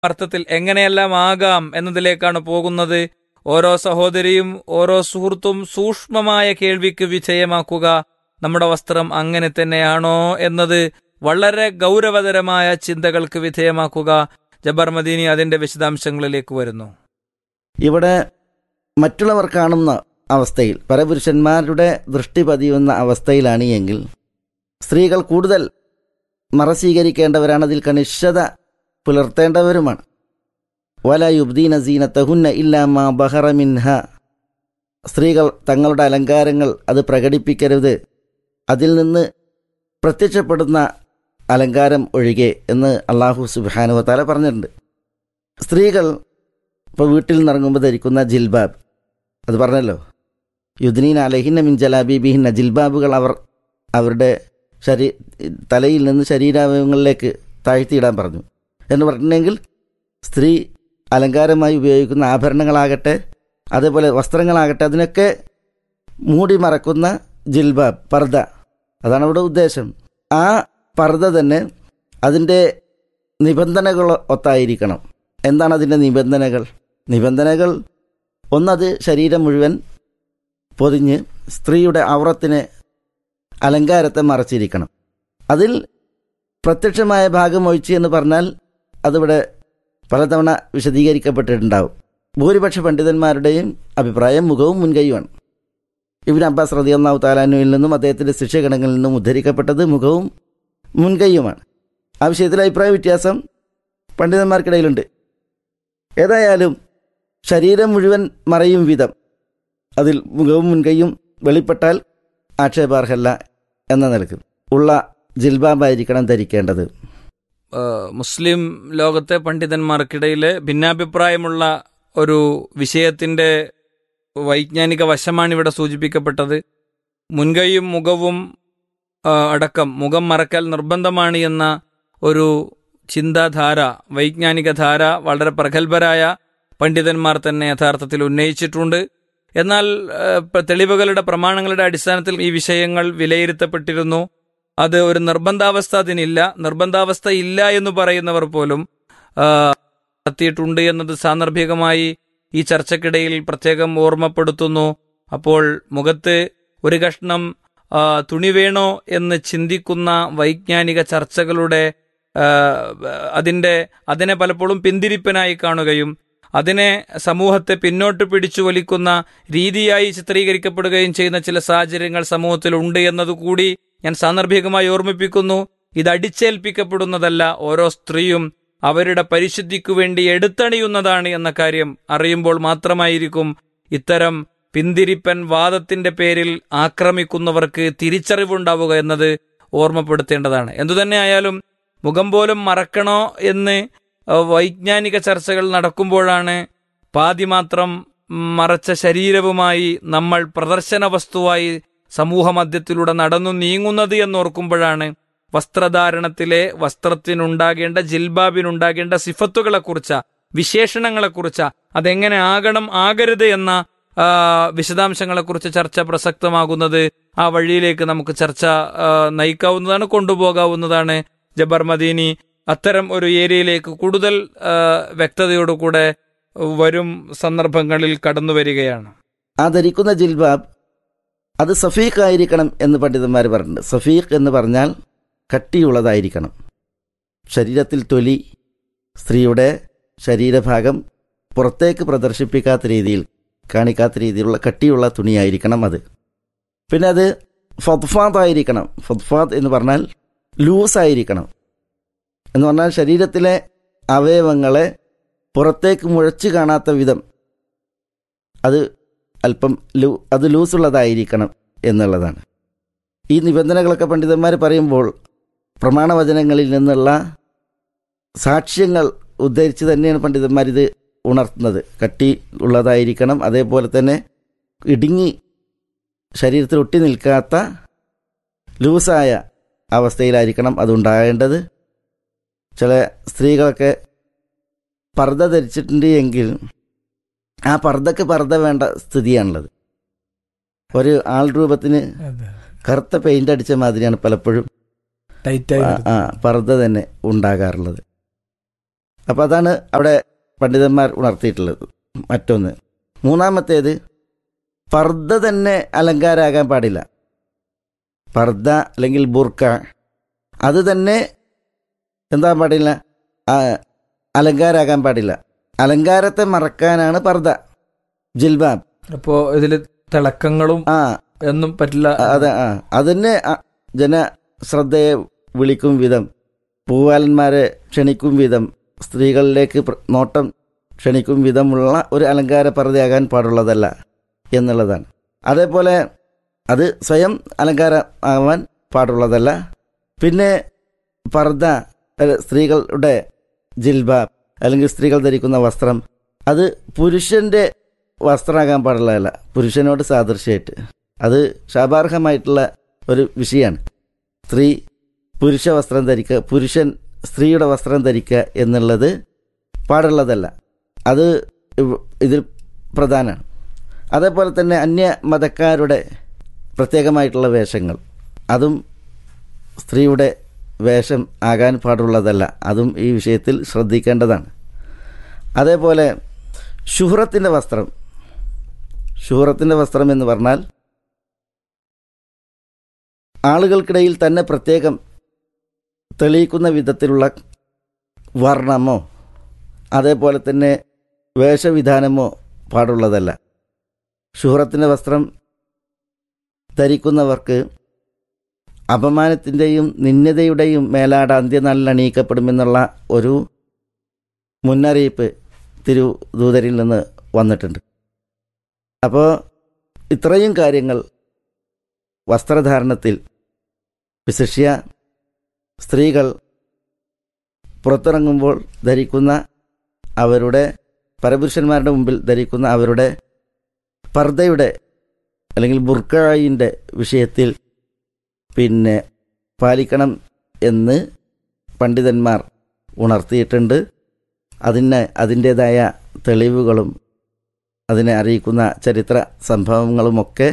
അർത്ഥത്തിൽ എങ്ങനെയെല്ലാം ആകാം എന്നതിലേക്കാണ് പോകുന്നത്. ഓരോ സഹോദരിയും ഓരോ സുഹൃത്തും സൂക്ഷ്മമായ കേൾവിക്ക് വിധേയമാക്കുക. നമ്മുടെ വസ്ത്രം അങ്ങനെ തന്നെയാണോ എന്നത് വളരെ ഗൗരവതരമായ ചിന്തകൾക്ക് വിധേയമാക്കുക. ജബ്ബാർ മദീനി അതിന്റെ വിശദാംശങ്ങളിലേക്ക് വരുന്നു. ഇവിടെ മറ്റുള്ളവർ കാണുന്ന അവസ്ഥയിൽ പരപുരുഷന്മാരുടെ ദൃഷ്ടി പതിയുന്ന അവസ്ഥയിലാണ് എങ്കിൽ സ്ത്രീകൾ കൂടുതൽ മറസ്വീകരിക്കേണ്ടവരാണ്, അതിൽ കണിഷ്ഠത പുലർത്തേണ്ടവരുമാണ്. വല യുബ്ദീന സീനത്തഹുന്ന ഇല്ലാ മാ ബഹറ മിൻഹ, സ്ത്രീകൾ തങ്ങളുടെ അലങ്കാരങ്ങൾ അത് പ്രകടിപ്പിക്കരുത്, അതിൽ നിന്ന് പ്രത്യക്ഷപ്പെടുന്ന അലങ്കാരം ഒഴികെ എന്ന് അള്ളാഹു സുബ്ഹാനഹു വ തആല പറഞ്ഞിട്ടുണ്ട്. സ്ത്രീകൾ ഇപ്പോൾ വീട്ടിൽ നിന്നിറങ്ങുമ്പോൾ ധരിക്കുന്ന ജിൽബാബ്, അത് പറഞ്ഞല്ലോ, യുദ്നീന അലഹിന്ന മിൻ ജലാബീബിഹിന്ന, ജിൽബാബുകൾ അവരുടെ തലയിൽ നിന്ന് ശരീരാവയവങ്ങളിലേക്ക് താഴ്ത്തിയിടാൻ പറഞ്ഞു എന്ന് പറഞ്ഞിട്ടുണ്ടെങ്കിൽ സ്ത്രീ അലങ്കാരമായി ഉപയോഗിക്കുന്ന ആഭരണങ്ങളാകട്ടെ അതേപോലെ വസ്ത്രങ്ങളാകട്ടെ അതിനൊക്കെ മൂടി മറക്കുന്ന ജിൽബാബ്, പർദ, അതാണ് അവിടെ ഉദ്ദേശം. ആ പർദ തന്നെ അതിൻ്റെ നിബന്ധനകൾ ഒത്തായിരിക്കണം. എന്താണ് അതിൻ്റെ നിബന്ധനകൾ? ഒന്നത് ശരീരം മുഴുവൻ പൊതിഞ്ഞ് സ്ത്രീയുടെ ഔറത്തിനെ, അലങ്കാരത്തെ മറച്ചിരിക്കണം. അതിൽ പ്രത്യക്ഷമായ ഭാഗം ഒഴിച്ച് എന്ന് പറഞ്ഞാൽ അതിവിടെ പലതവണ വിശദീകരിക്കപ്പെട്ടിട്ടുണ്ടാവും. ഭൂരിപക്ഷ പണ്ഡിതന്മാരുടെയും അഭിപ്രായം മുഖവും മുൻകൈയുമാണ്. ഇബ്നു അബ്ബാസ് റളിയല്ലാഹു തആല അൻഹുവിൽ നിന്നും അദ്ദേഹത്തിൻ്റെ ശിഷ്യഗണങ്ങളിൽ നിന്നും ഉദ്ധരിക്കപ്പെട്ടത് മുഖവും മുൻകൈയുമാണ്. ആ വിഷയത്തിൽ അഭിപ്രായ വ്യത്യാസം പണ്ഡിതന്മാർക്കിടയിലുണ്ട്. ഏതായാലും ശരീരം മുഴുവൻ മറയും വിധം അതിൽ മുഖവും മുൻകൈയും വെളിപ്പെട്ടാൽ ആക്ഷേപാർഹല്ല എന്ന നിലക്ക് ഉള്ള ജിൽബാബായിരിക്കണം ധരിക്കേണ്ടത്. മുസ്ലിം ലോകത്തെ പണ്ഡിതന്മാർക്കിടയിൽ ഭിന്നാഭിപ്രായമുള്ള ഒരു വിഷയത്തിൻ്റെ വൈജ്ഞാനിക വശമാണ് ഇവിടെ സൂചിപ്പിക്കപ്പെട്ടത്. മുൻകൈയും മുഖവും അടക്കം മുഖം മറക്കൽ നിർബന്ധമാണ് എന്ന ഒരു ചിന്താധാര, വൈജ്ഞാനിക ധാര വളരെ പ്രഗത്ഭരായ പണ്ഡിതന്മാർ തന്നെ യഥാർത്ഥത്തിൽ ഉന്നയിച്ചിട്ടുണ്ട്. എന്നാൽ തെളിവുകളുടെ പ്രമാണങ്ങളുടെ അടിസ്ഥാനത്തിൽ ഈ വിഷയങ്ങൾ വിലയിരുത്തപ്പെട്ടിരുന്നു. അത് ഒരു നിർബന്ധാവസ്ഥ അതിനില്ല. നിർബന്ധാവസ്ഥ ഇല്ല എന്ന് പറയുന്നവർ പോലും നടത്തിയിട്ടുണ്ട് എന്നത് സാന്ദർഭികമായി ഈ ചർച്ചക്കിടയിൽ പ്രത്യേകം ഓർമ്മപ്പെടുത്തുന്നു. അപ്പോൾ മുഖത്ത് ഒരു കഷ്ണം തുണി വേണോ എന്ന് ചിന്തിക്കുന്ന വൈജ്ഞാനിക ചർച്ചകളുടെ അതിനെ പലപ്പോഴും പിന്തിരിപ്പനായി കാണുകയും അതിനെ സമൂഹത്തെ പിന്നോട്ട് പിടിച്ചു വലിക്കുന്ന രീതിയായി ചിത്രീകരിക്കപ്പെടുകയും ചെയ്യുന്ന ചില സാഹചര്യങ്ങൾ സമൂഹത്തിലുണ്ട് എന്നതുകൂടി ഞാൻ സാന്ദർഭികമായി ഓർമ്മിപ്പിക്കുന്നു. ഇത് അടിച്ചേൽപ്പിക്കപ്പെടുന്നതല്ല. ഓരോ സ്ത്രീയും അവരുടെ പരിശുദ്ധിക്കു വേണ്ടി എടുത്തണിയുന്നതാണ് എന്ന കാര്യം അറിയുമ്പോൾ മാത്രമായിരിക്കും ഇത്തരം പിന്തിരിപ്പൻ വാദത്തിന്റെ പേരിൽ ആക്രമിക്കുന്നവർക്ക് തിരിച്ചറിവുണ്ടാവുക എന്നത് ഓർമ്മപ്പെടുത്തേണ്ടതാണ്. എന്തുതന്നെ ആയാലും മുഖം പോലും മറക്കണോ എന്ന് വൈജ്ഞാനിക ചർച്ചകൾ നടക്കുമ്പോഴാണ് പാതി മാത്രം മറച്ച ശരീരവുമായി നമ്മൾ പ്രദർശന വസ്തുവായി സമൂഹമധ്യത്തിലൂടെ നടന്നു നീങ്ങുന്നത് എന്നോർക്കുമ്പോഴാണ് വസ്ത്രധാരണത്തിലെ വസ്ത്രത്തിനുണ്ടാകേണ്ട, ജിൽബാബിനുണ്ടാകേണ്ട സിഫത്തുകളെക്കുറിച്ച്, വിശേഷണങ്ങളെക്കുറിച്ച്, അതെങ്ങനെ ആകണം ആകരുത് എന്ന വിശദാംശങ്ങളെക്കുറിച്ച് ചർച്ച പ്രസക്തമാകുന്നത്. ആ വഴിയിലേക്ക് നമുക്ക് ചർച്ച നയിക്കാവുന്നതാണ്, കൊണ്ടുപോകാവുന്നതാണ്. ജബ്ബാർ മദീനി അത്തരം ഒരു ഏരിയയിലേക്ക് കൂടുതൽ വ്യക്തതയോടുകൂടെ വരും സന്ദർഭങ്ങളിൽ കടന്നു വരികയാണ്. ആ ധരിക്കുന്ന ജിൽബാബ് അത് സഫീഖ് ആയിരിക്കണം എന്ന് പണ്ഡിതന്മാർ പറഞ്ഞിട്ടുണ്ട്. സഫീഖ് എന്ന് പറഞ്ഞാൽ കട്ടിയുള്ളതായിരിക്കണം. ശരീരത്തിൽ തൊലി, സ്ത്രീയുടെ ശരീരഭാഗം പുറത്തേക്ക് പ്രദർശിപ്പിക്കാത്ത രീതിയിൽ, കാണിക്കാത്ത രീതിയിലുള്ള കട്ടിയുള്ള തുണിയായിരിക്കണം അത്. പിന്നെ അത് ഫദ്ഫാദ് ആയിരിക്കണം. ഫദ്ഫാദ് എന്ന് പറഞ്ഞാൽ ലൂസായിരിക്കണം. എന്ന് പറഞ്ഞാൽ ശരീരത്തിലെ അവയവങ്ങളെ പുറത്തേക്ക് മുഴച്ചു കാണാത്ത വിധം അത് അല്പം അത് ലൂസുള്ളതായിരിക്കണം എന്നുള്ളതാണ്. ഈ നിബന്ധനകളൊക്കെ പണ്ഡിതന്മാർ പറയുമ്പോൾ പ്രമാണവചനങ്ങളിൽ നിന്നുള്ള സാക്ഷ്യങ്ങൾ ഉദ്ധരിച്ച് തന്നെയാണ് പണ്ഡിതന്മാർ ഇത് ഉണർത്തുന്നത്. കട്ടി ഉള്ളതായിരിക്കണം, അതേപോലെ തന്നെ ഇടുങ്ങി ശരീരത്തിൽ ഒട്ടി നിൽക്കാത്ത ലൂസായ അവസ്ഥയിലായിരിക്കണം അതുണ്ടാകേണ്ടത്. ചില സ്ത്രീകളൊക്കെ പർദ്ദ ധരിച്ചിട്ടുണ്ട് എങ്കിൽ ആ പർദ്ദക്ക് പർദ്ദ വേണ്ട സ്ഥിതിയാണുള്ളത്. ഒരു ആൾ രൂപത്തിന് കറുത്ത പെയിന്റ് അടിച്ച മാതിരിയാണ് പലപ്പോഴും പർദ്ദ തന്നെ ഉണ്ടാകാറുള്ളത്. അപ്പോൾ അതാണ് അവിടെ പണ്ഡിതന്മാർ ഉണർത്തിയിട്ടുള്ളത്. മറ്റൊന്ന്, മൂന്നാമത്തേത്, പർദ്ദ തന്നെ അലങ്കാരമാകാൻ പാടില്ല. പർദ്ദ അല്ലെങ്കിൽ ബുർക്ക അത് തന്നെ എന്താ പാടില്ല, അലങ്കാരമാകാൻ പാടില്ല. അലങ്കാരത്തെ മറക്കാനാണ് പർദ്ദ, ജിൽബാബ്. അപ്പോ ഇതിൽ തിളക്കങ്ങളും ഒന്നും പറ്റില്ല. അതെ, അതിന് ജനശ്രദ്ധയെ വിളിക്കും വിധം, പൂവാലന്മാരെ ക്ഷണിക്കും വിധം, സ്ത്രീകളിലേക്ക് നോട്ടം ക്ഷണിക്കും വിധമുള്ള ഒരു അലങ്കാര പർദ്ദയാകാൻ പാടുള്ളതല്ല എന്നുള്ളതാണ്. അതേപോലെ അത് സ്വയം അലങ്കാരം ആവാൻ പാടുള്ളതല്ല. പിന്നെ പർദ്ദ, സ്ത്രീകളുടെ ജിൽബാബ് അല്ലെങ്കിൽ സ്ത്രീകൾ ധരിക്കുന്ന വസ്ത്രം, അത് പുരുഷൻ്റെ വസ്ത്രമാകാൻ പാടുള്ളതല്ല, പുരുഷനോട് സാദൃശ്യമായിട്ട്. അത് ശാപാർഹമായിട്ടുള്ള ഒരു വിഷയമാണ്. സ്ത്രീ പുരുഷ വസ്ത്രം ധരിക്കുക, പുരുഷൻ സ്ത്രീയുടെ വസ്ത്രം ധരിക്കുക എന്നുള്ളത് പാടുള്ളതല്ല. അത് ഇതിൽ പ്രധാനമാണ്. അതേപോലെ തന്നെ അന്യ മതക്കാരുടെ പ്രത്യേകമായിട്ടുള്ള വേഷങ്ങൾ, അതും സ്ത്രീയുടെ വേഷം ആകാൻ പാടുള്ളതല്ല. അതും ഈ വിഷയത്തിൽ ശ്രദ്ധിക്കേണ്ടതാണ്. അതേപോലെ ശുഹ്റത്തിൻ്റെ വസ്ത്രം, ശുഹ്റത്തിൻ്റെ വസ്ത്രം എന്ന് പറഞ്ഞാൽ ആളുകൾക്കിടയിൽ തന്നെ പ്രത്യേകം തെളിയിക്കുന്ന വിധത്തിലുള്ള വർണ്ണമോ അതേപോലെ തന്നെ വേഷവിധാനമോ പാടുള്ളതല്ല. ശുഹ്റത്തിൻ്റെ വസ്ത്രം ധരിക്കുന്നവർക്ക് അപമാനത്തിൻ്റെയും നിന്ദതയുടെയും മേലാട അന്ത്യനാളിൽ അണിയിക്കപ്പെടുമെന്നുള്ള ഒരു മുന്നറിയിപ്പ് തിരുദൂതരിൽ നിന്ന് വന്നിട്ടുണ്ട്. അപ്പോൾ ഇത്രയും കാര്യങ്ങൾ വസ്ത്രധാരണത്തിൽ, വിശിഷ്യ സ്ത്രീകൾ പുറത്തിറങ്ങുമ്പോൾ ധരിക്കുന്ന, അവരുടെ പരപുരുഷന്മാരുടെ മുമ്പിൽ ധരിക്കുന്ന അവരുടെ പർദ്ദയുടെ അല്ലെങ്കിൽ ബുർഖയുടെ വിഷയത്തിൽ പിന്നെ പാലിക്കണം എന്ന് പണ്ഡിതന്മാർ ഉണർത്തിയിട്ടുണ്ട്. അതിൻ്റേതായ തെളിവുകളും അതിനെ അറിയിക്കുന്ന ചരിത്ര സംഭവങ്ങളുമൊക്കെ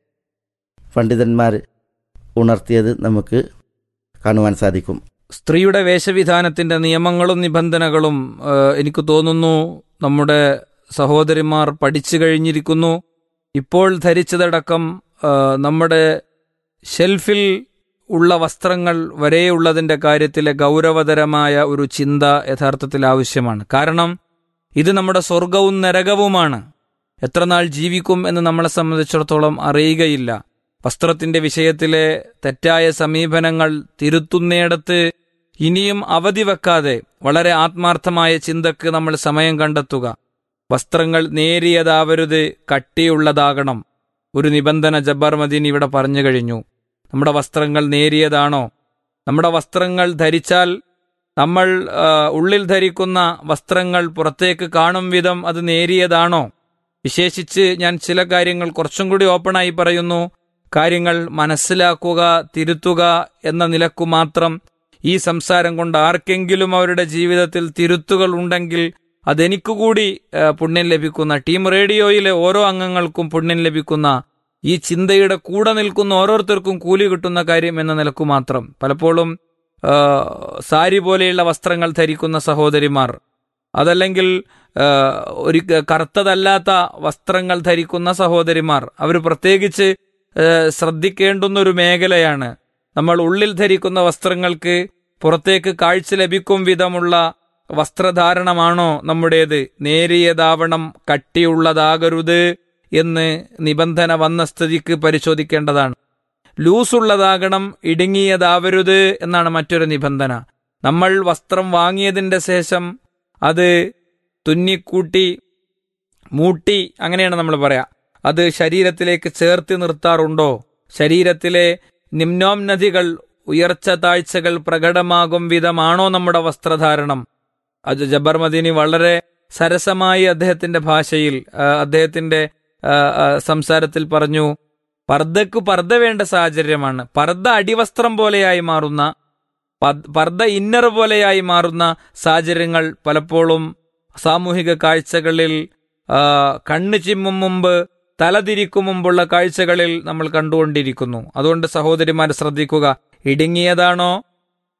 പണ്ഡിതന്മാർ ഉണർത്തിയത് നമുക്ക് കാണുവാൻ സാധിക്കും. സ്ത്രീയുടെ വേഷവിധാനത്തിന്റെ നിയമങ്ങളും നിബന്ധനകളും എനിക്ക് തോന്നുന്നു നമ്മുടെ സഹോദരിമാർ പഠിച്ചു കഴിഞ്ഞിരിക്കുന്നു. ഇപ്പോൾ ധരിച്ചതടക്കം നമ്മുടെ ഷെൽഫിൽ ഉള്ള വസ്ത്രങ്ങൾ വരെയുള്ളതിൻ്റെ കാര്യത്തിലെ ഗൗരവതരമായ ഒരു ചിന്ത യഥാർത്ഥത്തിൽ ആവശ്യമാണ്. കാരണം ഇത് നമ്മുടെ സ്വർഗവും നരകവുമാണ്. എത്ര നാൾ ജീവിക്കും എന്ന് നമ്മളെ സംബന്ധിച്ചിടത്തോളം അറിയുകയില്ല. വസ്ത്രത്തിന്റെ വിഷയത്തിലെ തെറ്റായ സമീപനങ്ങൾ തിരുത്തുന്നിടത്ത് ഇനിയും അവധി വെക്കാതെ വളരെ ആത്മാർത്ഥമായ ചിന്തക്ക് നമ്മൾ സമയം കണ്ടെത്തുക. വസ്ത്രങ്ങൾ നേരിയതാവരുത്, കട്ടിയുള്ളതാകണം. ഒരു നിബന്ധന ജബ്ബാർ മദീനി ഇവിടെ പറഞ്ഞു കഴിഞ്ഞു. നമ്മുടെ വസ്ത്രങ്ങൾ നേരിയതാണോ? നമ്മുടെ വസ്ത്രങ്ങൾ ധരിച്ചാൽ നമ്മൾ ഉള്ളിൽ ധരിക്കുന്ന വസ്ത്രങ്ങൾ പുറത്തേക്ക് കാണും വിധം അത് നേരിയതാണോ? വിശേഷിച്ച് ഞാൻ ചില കാര്യങ്ങൾ കുറച്ചും കൂടി ഓപ്പണായി പറയുന്നു. കാര്യങ്ങൾ മനസ്സിലാക്കുക, തിരുത്തുക എന്ന നിലക്കു മാത്രം ഈ സംസാരം കൊണ്ട് ആർക്കെങ്കിലും അവരുടെ ജീവിതത്തിൽ തിരുത്തുകൾ ഉണ്ടെങ്കിൽ അതെനിക്കുകൂടി പുണ്യം ലഭിക്കുന്ന, ടീം റേഡിയോയിലെ ഓരോ അംഗങ്ങൾക്കും പുണ്യം ലഭിക്കുന്ന, ഈ ചിന്തയുടെ കൂടെ നിൽക്കുന്ന ഓരോരുത്തർക്കും കൂലി കിട്ടുന്ന കാര്യം എന്ന നിലക്കു മാത്രം. പലപ്പോഴും സാരി പോലെയുള്ള വസ്ത്രങ്ങൾ ധരിക്കുന്ന സഹോദരിമാർ, അതല്ലെങ്കിൽ ഒരു കറുത്തതല്ലാത്ത വസ്ത്രങ്ങൾ ധരിക്കുന്ന സഹോദരിമാർ, അവർ പ്രത്യേകിച്ച് ശ്രദ്ധിക്കേണ്ടുന്ന ഒരു മേഖലയാണ്. നമ്മൾ ഉള്ളിൽ ധരിക്കുന്ന വസ്ത്രങ്ങൾക്ക് പുറത്തേക്ക് കാഴ്ച ലഭിക്കും വിധമുള്ള വസ്ത്രധാരണമാണോ നമ്മുടേത്? നേരിയതാവണം, കട്ടിയുള്ളതാകരുത് എന്ന് നിബന്ധന വന്ന സ്ഥിതിക്ക് പരിശോധിക്കേണ്ടതാണ്. ലൂസുള്ളതാകണം, ഇടുങ്ങിയതാവരുത് എന്നാണ് മറ്റൊരു നിബന്ധന. നമ്മൾ വസ്ത്രം വാങ്ങിയതിൻ്റെ ശേഷം അത് തുന്നിക്കൂട്ടി മൂട്ടി, അങ്ങനെയാണ് നമ്മൾ പറയാ, അത് ശരീരത്തിലേക്ക് ചേർത്ത് നിർത്താറുണ്ടോ? ശരീരത്തിലെ നിമ്നോന്നതികൾ, ഉയർച്ച താഴ്ചകൾ പ്രകടമാകും വിധമാണോ നമ്മുടെ വസ്ത്രധാരണം? അത് ജബ്ബാർ മദീനി വളരെ സരസമായി അദ്ദേഹത്തിന്റെ ഭാഷയിൽ, അദ്ദേഹത്തിന്റെ സംസാരത്തിൽ പറഞ്ഞു, പർദ്ദക്ക് പർദ്ദ വേണ്ട സാഹചര്യമാണ്. പർദ്ദ അടിവസ്ത്രം പോലെയായി മാറുന്ന, പർദ്ദ ഇന്നർ പോലെയായി മാറുന്ന സാഹചര്യങ്ങൾ പലപ്പോഴും സാമൂഹിക കാഴ്ചകളിൽ കണ്ണു ചിമ്മും മുമ്പ്, തലതിരിക്കും മുമ്പുള്ള കാഴ്ചകളിൽ നമ്മൾ കണ്ടുകൊണ്ടിരിക്കുന്നു. അതുകൊണ്ട് സഹോദരിമാർ ശ്രദ്ധിക്കുക. ഇടുങ്ങിയതാണോ,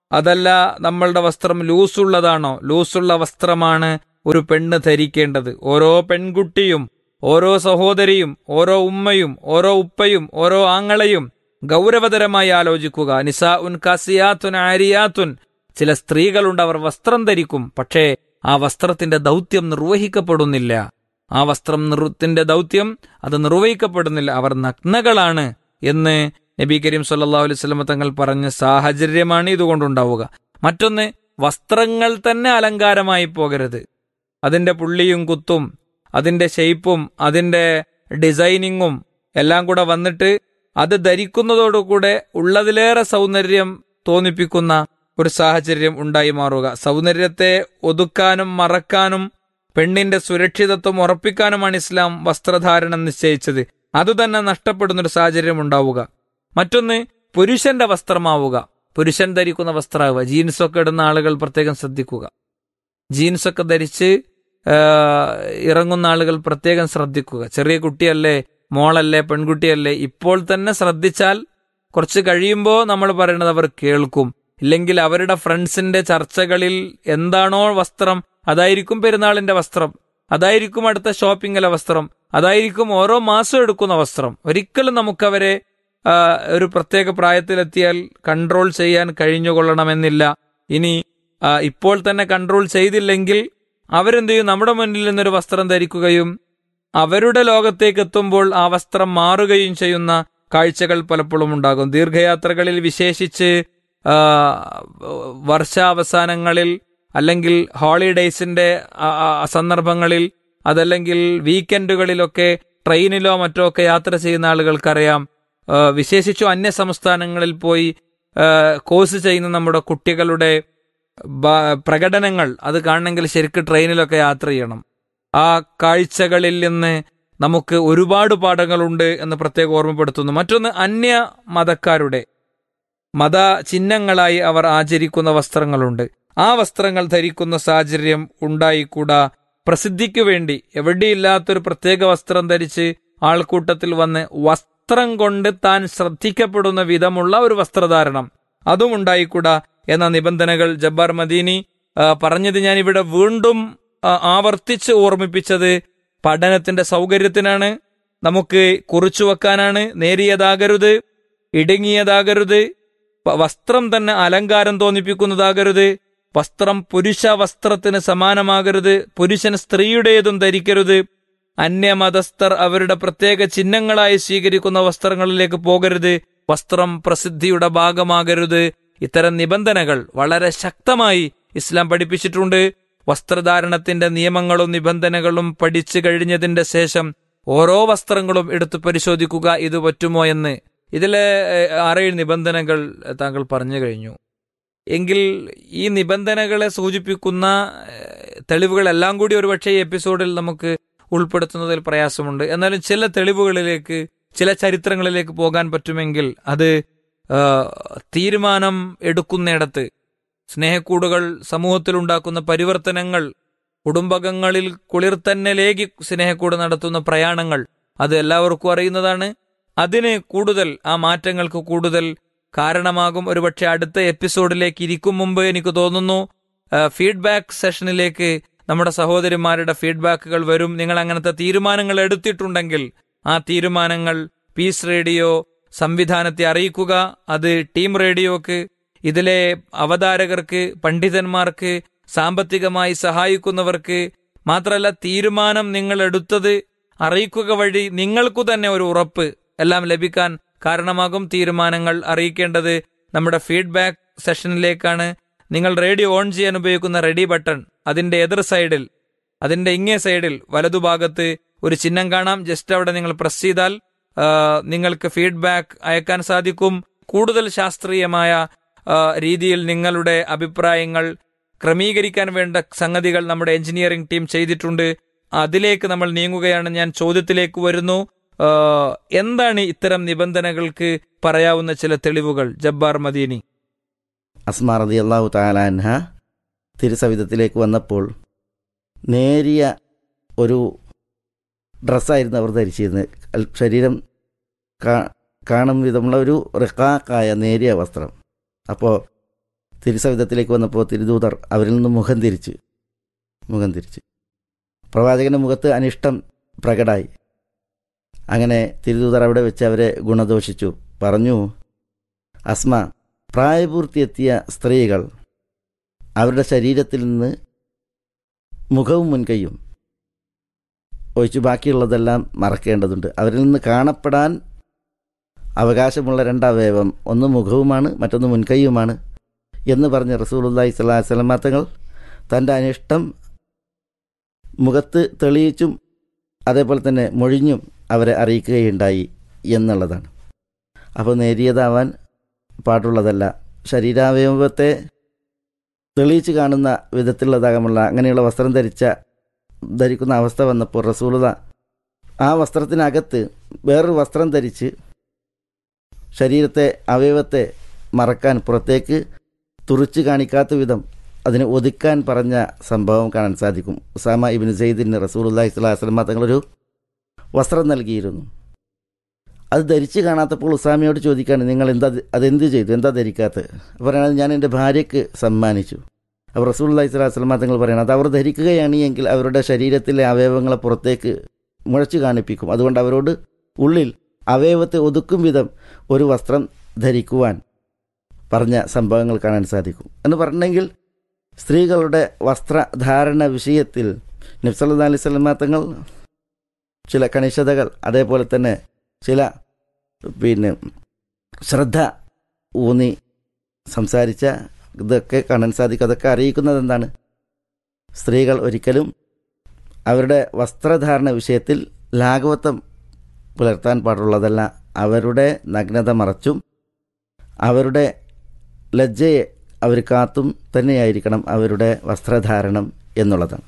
അതല്ല നമ്മളുടെ വസ്ത്രം ലൂസുള്ളതാണോ? ലൂസുള്ള വസ്ത്രമാണ് ഒരു പെണ്ണ് ധരിക്കേണ്ടത്. ഓരോ പെൺകുട്ടിയും, ഓരോ സഹോദരിയും, ഓരോ ഉമ്മയും, ഓരോ ഉപ്പയും, ഓരോ ആങ്ങളയും ഗൗരവതരമായി ആലോചിക്കുക. നിസാഉൻ കാസിയാത്തുൻ ആരിയാത്തുൻ, ചില സ്ത്രീകളുണ്ട്, അവർ വസ്ത്രം ധരിക്കും, പക്ഷേ ആ വസ്ത്രത്തിന്റെ ദൗത്യം നിർവഹിക്കപ്പെടുന്നില്ല. ആ വസ്ത്രത്തിന്റെ ദൗത്യം അത് നിർവഹിക്കപ്പെടുന്നില്ല. അവർ നഗ്നകളാണ് എന്ന് നബി കരീം സല്ലല്ലാഹു അലൈഹി വസല്ലം തങ്ങൾ പറഞ്ഞ സാഹചര്യമാണ് ഇതുകൊണ്ടുണ്ടാവുക. മറ്റൊന്ന്, വസ്ത്രങ്ങൾ തന്നെ അലങ്കാരമായി പോകരുത്. അതിന്റെ പുള്ളിയും കുത്തും, അതിന്റെ ഷെയ്പ്പും, അതിന്റെ ഡിസൈനിങ്ങും എല്ലാം കൂടെ വന്നിട്ട് അത് ധരിക്കുന്നതോടുകൂടെ ഉള്ളതിലേറെ സൗന്ദര്യം തോന്നിപ്പിക്കുന്ന ഒരു സാഹചര്യം ഉണ്ടായി മാറുക. സൗന്ദര്യത്തെ ഒതുക്കാനും മറക്കാനും പെണ്ണിന്റെ സുരക്ഷിതത്വം ഉറപ്പിക്കാനുമാണ് ഇസ്ലാം വസ്ത്രധാരണം നിശ്ചയിച്ചത്. അതുതന്നെ നഷ്ടപ്പെടുന്നൊരു സാഹചര്യം ഉണ്ടാവുക. മറ്റൊന്ന്, പുരുഷന്റെ വസ്ത്രമാവുക. പുരുഷൻ ധരിക്കുന്ന വസ്ത്രമാവുക. ജീൻസൊക്കെ ഇടുന്ന ആളുകൾ പ്രത്യേകം ശ്രദ്ധിക്കുക. ജീൻസൊക്കെ ധരിച്ച് ഇറങ്ങുന്ന ആളുകൾ പ്രത്യേകം ശ്രദ്ധിക്കുക. ചെറിയ കുട്ടിയല്ലേ, മോളല്ലേ, പെൺകുട്ടിയല്ലേ, ഇപ്പോൾ തന്നെ ശ്രദ്ധിച്ചാൽ കുറച്ച് കഴിയുമ്പോൾ നമ്മൾ പറയുന്നത് അവർ കേൾക്കും. ഇല്ലെങ്കിൽ അവരുടെ ഫ്രണ്ട്സിന്റെ ചർച്ചകളിൽ എന്താണോ വസ്ത്രം അതായിരിക്കും പെരുന്നാളിന്റെ വസ്ത്രം, അതായിരിക്കും അടുത്ത ഷോപ്പിങ്ങിലെ വസ്ത്രം, അതായിരിക്കും ഓരോ മാസം എടുക്കുന്ന വസ്ത്രം. ഒരിക്കലും നമുക്കവരെ ഒരു പ്രത്യേക പ്രായത്തിലെത്തിയാൽ കൺട്രോൾ ചെയ്യാൻ കഴിഞ്ഞുകൊള്ളണമെന്നില്ല. ഇനി ഇപ്പോൾ തന്നെ കൺട്രോൾ ചെയ്തില്ലെങ്കിൽ അവരെന്ത് ചെയ്യും? നമ്മുടെ മുന്നിൽ നിന്നൊരു വസ്ത്രം ധരിക്കുകയും അവരുടെ ലോകത്തേക്ക് എത്തുമ്പോൾ ആ വസ്ത്രം മാറുകയും ചെയ്യുന്ന കാഴ്ചകൾ പലപ്പോഴും ഉണ്ടാകും. ദീർഘയാത്രകളിൽ, വിശേഷിച്ച് വർഷാവസാനങ്ങളിൽ അല്ലെങ്കിൽ ഹോളിഡേയ്സിന്റെ സന്ദർഭങ്ങളിൽ, അതല്ലെങ്കിൽ വീക്കെൻഡുകളിലൊക്കെ ട്രെയിനിലോ മറ്റോ ഒക്കെ യാത്ര ചെയ്യുന്ന ആളുകൾക്കറിയാം, വിശേഷിച്ചും അന്യ സംസ്ഥാനങ്ങളിൽ പോയി കോഴ്സ് ചെയ്യുന്ന നമ്മുടെ കുട്ടികളുടെ പ്രകടനങ്ങൾ അത് കാണണമെങ്കിൽ ശരിക്കും ട്രെയിനിലൊക്കെ യാത്ര ചെയ്യണം. ആ കാഴ്ചകളിൽ നിന്ന് നമുക്ക് ഒരുപാട് പാഠങ്ങളുണ്ട് എന്ന് പ്രത്യേകം ഓർമ്മപ്പെടുത്തുന്നു. മറ്റൊന്ന്, അന്യ മതക്കാരുടെ മത ചിഹ്നങ്ങളായി അവർ ആചരിക്കുന്ന വസ്ത്രങ്ങളുണ്ട്. ആ വസ്ത്രങ്ങൾ ധരിക്കുന്ന സാഹചര്യം ഉണ്ടായിക്കൂടാ. പ്രസിദ്ധിക്കു വേണ്ടി എവിടെയില്ലാത്തൊരു പ്രത്യേക വസ്ത്രം ധരിച്ച് ആൾക്കൂട്ടത്തിൽ വന്ന് വസ്ത്രം കൊണ്ട് താൻ ശ്രദ്ധിക്കപ്പെടുന്ന വിധമുള്ള ഒരു വസ്ത്രധാരണം അതും ഉണ്ടായിക്കൂടാ എന്ന നിബന്ധനകൾ ജബ്ബാർ മദീനി പറഞ്ഞത് ഞാൻ ഇവിടെ വീണ്ടും ആവർത്തിച്ച് ഓർമ്മിപ്പിച്ചത് പഠനത്തിന്റെ സൗകര്യത്തിനാണ്. നമുക്ക് കുറിച്ചു വെക്കാനാണ്. നേരിയതാകരുത്, ഇടുങ്ങിയതാകരുത്, വസ്ത്രം തന്നെ അലങ്കാരം തോന്നിപ്പിക്കുന്നതാകരുത്, വസ്ത്രം പുരുഷ വസ്ത്രത്തിന് സമാനമാകരുത്, പുരുഷൻ സ്ത്രീയുടേതും ധരിക്കരുത്, അന്യമതസ്ഥർ അവരുടെ പ്രത്യേക ചിഹ്നങ്ങളായി സ്വീകരിക്കുന്ന വസ്ത്രങ്ങളിലേക്ക് പോകരുത്, വസ്ത്രം പ്രസിദ്ധിയുടെ ഭാഗമാകരുത്. ഇത്തരം നിബന്ധനകൾ വളരെ ശക്തമായി ഇസ്ലാം പഠിപ്പിച്ചിട്ടുണ്ട്. വസ്ത്രധാരണത്തിന്റെ നിയമങ്ങളും നിബന്ധനകളും പഠിച്ചു കഴിഞ്ഞതിന്റെ ശേഷം ഓരോ വസ്ത്രങ്ങളും എടുത്തു പരിശോധിക്കുക, ഇത് പറ്റുമോ എന്ന്. ഇതിലെ 6-7 നിബന്ധനകൾ താങ്കൾ പറഞ്ഞു കഴിഞ്ഞു. എങ്കിൽ ഈ നിബന്ധനകളെ സൂചിപ്പിക്കുന്ന തെളിവുകളെല്ലാം കൂടി ഒരുപക്ഷെ ഈ എപ്പിസോഡിൽ നമുക്ക് ഉൾപ്പെടുത്തുന്നതിൽ പ്രയാസമുണ്ട്. എന്നാലും ചില തെളിവുകളിലേക്ക്, ചില ചരിത്രങ്ങളിലേക്ക് പോകാൻ പറ്റുമെങ്കിൽ അത് തീരുമാനം എടുക്കുന്നിടത്ത് സ്നേഹക്കൂടുകൾ സമൂഹത്തിലുണ്ടാക്കുന്ന പരിവർത്തനങ്ങൾ, കുടുംബകങ്ങളിൽ കുളിർത്തന്നലേകി സ്നേഹക്കൂട് നടത്തുന്ന പ്രയാണങ്ങൾ, അത് എല്ലാവർക്കും അറിയുന്നതാണ്. അതിന് കൂടുതൽ, ആ മാറ്റങ്ങൾക്ക് കൂടുതൽ കാരണമാകും. ഒരുപക്ഷെ അടുത്ത എപ്പിസോഡിലേക്ക് ഇരിക്കും മുമ്പ് എനിക്ക് തോന്നുന്നു ഫീഡ്ബാക്ക് സെഷനിലേക്ക് നമ്മുടെ സഹോദരിമാരുടെ ഫീഡ്ബാക്കുകൾ വരും. നിങ്ങൾ അങ്ങനത്തെ തീരുമാനങ്ങൾ എടുത്തിട്ടുണ്ടെങ്കിൽ ആ തീരുമാനങ്ങൾ പീസ് റേഡിയോ സംവിധാനത്തെ അറിയിക്കുക. അത് ടീം റേഡിയോക്ക്, ഇതിലെ അവതാരകർക്ക്, പണ്ഡിതന്മാർക്ക്, സാമ്പത്തികമായി സഹായിക്കുന്നവർക്ക് മാത്രമല്ല, തീരുമാനം നിങ്ങൾ എടുത്തത് അറിയിക്കുക വഴി നിങ്ങൾക്കു തന്നെ ഒരു ഉറപ്പ് എല്ലാം ലഭിക്കാൻ കാരണമാകും. തീരുമാനങ്ങൾ അറിയിക്കേണ്ടത് നമ്മുടെ ഫീഡ്ബാക്ക് സെഷനിലേക്കാണ്. നിങ്ങൾ റേഡിയോ ഓൺ ചെയ്യാൻ ഉപയോഗിക്കുന്ന റെഡി ബട്ടൺ, അതിന്റെ എതിർ സൈഡിൽ, അതിന്റെ ഇങ്ങേ സൈഡിൽ വലതുഭാഗത്ത് ഒരു ചിഹ്നം കാണാം. ജസ്റ്റ് അവിടെ നിങ്ങൾ പ്രസ് ചെയ്താൽ നിങ്ങൾക്ക് ഫീഡ്ബാക്ക് അയക്കാൻ സാധിക്കും. കൂടുതൽ ശാസ്ത്രീയമായ രീതിയിൽ നിങ്ങളുടെ അഭിപ്രായങ്ങൾ ക്രമീകരിക്കാൻ വേണ്ട സംഗതികൾ നമ്മുടെ എഞ്ചിനീയറിംഗ് ടീം ചെയ്തിട്ടുണ്ട്. അതിലേക്ക് നമ്മൾ നീങ്ങുകയാണ്. ഞാൻ ചോദ്യത്തിലേക്ക് വരുന്നു. എന്താണ് ഇത്തരം നിബന്ധനകൾക്ക് പറയാവുന്ന ചില തെളിവുകൾ ജബ്ബാർ മദീനി? അസ്മാ റളിയല്ലാഹു തആല അൻഹ തിരുസവിധത്തിലേക്ക് വന്നപ്പോൾ നേരിയ ഒരു ഡ്രസ്സായിരുന്നു അവർ ധരിച്ചിരുന്നത്. ശരീരം കാണും വിധമുള്ള ഒരു റിഖാക്കായ നേരിയ വസ്ത്രം. അപ്പോൾ തിരുസവിധത്തിലേക്ക് വന്നപ്പോൾ തിരുദൂതർ അവരിൽ നിന്ന് മുഖം തിരിച്ച് പ്രവാചകൻ്റെ മുഖത്ത് അനിഷ്ടം പ്രകടായി. അങ്ങനെ തിരുദൂതർ അവിടെ വെച്ച് അവരെ ഗുണദോഷിച്ചു. പറഞ്ഞു, അസ്മ, പ്രായപൂർത്തിയെത്തിയ സ്ത്രീകൾ അവരുടെ ശരീരത്തിൽ നിന്ന് മുഖവും മുൻകൈയും ഒഴിച്ചു ബാക്കിയുള്ളതെല്ലാം മറക്കേണ്ടതുണ്ട്. അവരിൽ നിന്ന് കാണപ്പെടാൻ അവകാശമുള്ള രണ്ടവയവം, ഒന്ന് മുഖവുമാണ്, മറ്റൊന്ന് മുൻകൈയുമാണ് എന്ന് പറഞ്ഞ് റസൂലുള്ളാഹി സ്വല്ലല്ലാഹു അലൈഹി വസല്ലം തങ്ങൾ തൻ്റെ അനിഷ്ടം മുഖത്ത് തെളിയിച്ചും അതേപോലെ തന്നെ മൊഴിഞ്ഞും അവരെ അറിയിക്കുകയുണ്ടായി എന്നുള്ളതാണ്. അപ്പോൾ നേരിയതാവാൻ പാടുള്ളതല്ല. ശരീരാവയവത്തെ തെളിയിച്ച് കാണുന്ന വിധത്തിലുള്ളതാകമുള്ള അങ്ങനെയുള്ള വസ്ത്രം ധരിക്കുന്ന അവസ്ഥ വന്നപ്പോൾ റസൂലുള്ളാ ആ വസ്ത്രത്തിനകത്ത് വേറൊരു വസ്ത്രം ധരിച്ച് ശരീരത്തെ അവയവത്തെ മറക്കാൻ, പുറത്തേക്ക് തുറിച്ച് കാണിക്കാത്ത വിധം അതിനെ ഒതുക്കാൻ പറഞ്ഞ സംഭവം കാണാൻ സാധിക്കും. ഉസാമ ഇബ്നു സെയ്ദിന് റസൂലുള്ളാഹി സ്വല്ലല്ലാഹു അലൈഹി വസല്ലം തങ്ങളൊരു വസ്ത്രം നൽകിയിരുന്നു. അത് ധരിച്ച് കാണാത്തപ്പോൾ ഉസാമയോട് ചോദിക്കാണ്, നിങ്ങൾ അതെന്ത് ചെയ്തു, എന്താ ധരിക്കാത്തത്? പറയുന്നത്, ഞാൻ എൻ്റെ ഭാര്യയ്ക്ക് സമ്മാനിച്ചു. അപ്പോൾ റസൂലുള്ളാഹി സ്വല്ലല്ലാഹു അലൈഹി വസല്ലം തങ്ങൾ പറയുന്നത്, അത് അവർ ധരിക്കുകയാണ് എങ്കിൽ അവരുടെ ശരീരത്തിലെ അവയവങ്ങളെ പുറത്തേക്ക് മുഴച്ചു കാണിപ്പിക്കും. അതുകൊണ്ട് അവരോട് ഉള്ളിൽ അവയവത്തെ ഒതുക്കും വിധം ഒരു വസ്ത്രം ധരിക്കുവാൻ പറഞ്ഞ സംഭവങ്ങൾ കാണാൻ സാധിക്കും. എന്ന് പറഞ്ഞെങ്കിൽ സ്ത്രീകളുടെ വസ്ത്രധാരണ വിഷയത്തിൽ നബി സല്ലല്ലാഹു അലൈഹി വസല്ലം തങ്ങൾ ചില കണിശതകൾ, അതേപോലെ തന്നെ ചില ശ്രദ്ധ ഊന്നി സംസാരിച്ച ഇതൊക്കെ കാണാൻ സാധിക്കും. അതൊക്കെ അറിയിക്കുന്നത് എന്താണ്? സ്ത്രീകൾ ഒരിക്കലും അവരുടെ വസ്ത്രധാരണ വിഷയത്തിൽ ലാഘവത്വം പുലർത്താൻ പാടുള്ളതല്ല. അവരുടെ നഗ്നത മറച്ചും അവരുടെ ലജ്ജയെ അവർ കാത്തും തന്നെയായിരിക്കണം അവരുടെ വസ്ത്രധാരണം എന്നുള്ളതാണ്.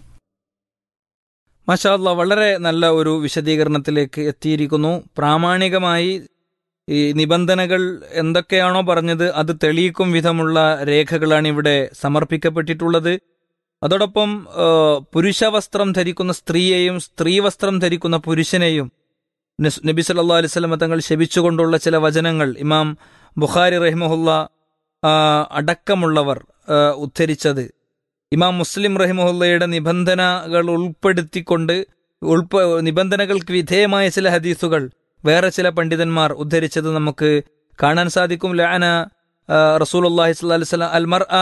മാഷാ അല്ലാഹ്, വളരെ നല്ല ഒരു വിശദീകരണത്തിലേക്ക് എത്തിയിരിക്കുന്നു. പ്രാമാണികമായി ഈ നിബന്ധനകൾ എന്തൊക്കെയാണോ പറഞ്ഞത് അത് തെളിയിക്കും വിധമുള്ള രേഖകളാണ് ഇവിടെ സമർപ്പിക്കപ്പെട്ടിട്ടുള്ളത്. അതോടൊപ്പം പുരുഷവസ്ത്രം ധരിക്കുന്ന സ്ത്രീയെയും സ്ത്രീവസ്ത്രം ധരിക്കുന്ന പുരുഷനെയും നബി സല്ലല്ലാഹു അലൈഹി വസല്ലം തങ്ങൾ ശപിച്ചുകൊണ്ടുള്ള ചില വചനങ്ങൾ ഇമാം ബുഖാരി റഹിമഹുല്ല അടക്കമുള്ളവർ ഉദ്ധരിച്ചത്, ഇമാം മുസ്ലിം റഹിമഹുല്ലയുടെ നിബന്ധനകൾ ഉൾപ്പെടുത്തിക്കൊണ്ട് നിബന്ധനകൾക്ക് വിധേയമായ ചില ഹദീസുകൾ വേറെ ചില പണ്ഡിതന്മാർ ഉദ്ധരിച്ചത് നമുക്ക് കാണാൻ സാധിക്കും. ലഅന റസൂലുള്ളാഹി സ്വല്ലല്ലാഹു അലൈഹി വസല്ലം അൽ മർഅ,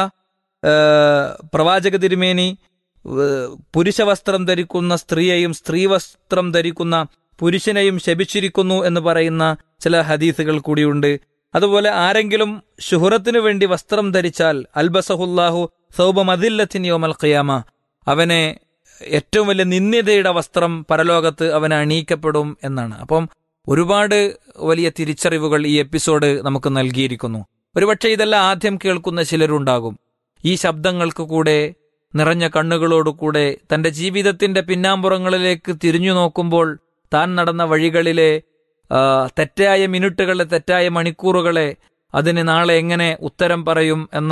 പ്രവാചക തിരുമേനി പുരുഷവസ്ത്രം ധരിക്കുന്ന സ്ത്രീയെയും സ്ത്രീവസ്ത്രം ധരിക്കുന്ന പുരുഷനെയും ശപിച്ചിരിക്കുന്നു എന്ന് പറയുന്ന ചില ഹദീസുകൾ കൂടിയുണ്ട്. അതുപോലെ ആരെങ്കിലും ശുഹറത്തിനു വേണ്ടി വസ്ത്രം ധരിച്ചാൽ അൽബസഹുല്ലാഹു സൗബ മദില്ലത്തിൻ യൗമൽ ഖിയാമ, അവനെ ഏറ്റവും വലിയ നിന്ദ്യതയുടെ വസ്ത്രം പരലോകത്ത് അവന് അണിയിക്കപ്പെടും എന്നാണ്. അപ്പം ഒരുപാട് വലിയ തിരിച്ചറിവുകൾ ഈ എപ്പിസോഡ് നമുക്ക് നൽകിയിരിക്കുന്നു. ഒരുപക്ഷെ ഇതെല്ലാം ആദ്യം കേൾക്കുന്ന ചിലരുണ്ടാകും. ഈ ശബ്ദങ്ങൾക്ക് കൂടെ നിറഞ്ഞ കണ്ണുകളോടുകൂടെ തന്റെ ജീവിതത്തിന്റെ പിന്നാമ്പുറങ്ങളിലേക്ക് തിരിഞ്ഞു നോക്കുമ്പോൾ താൻ നടന്ന വഴികളിലെ തെറ്റായ മിനിറ്റുകളെ, തെറ്റായ മണിക്കൂറുകളെ, അതിന് നാളെ എങ്ങനെ ഉത്തരം പറയും എന്ന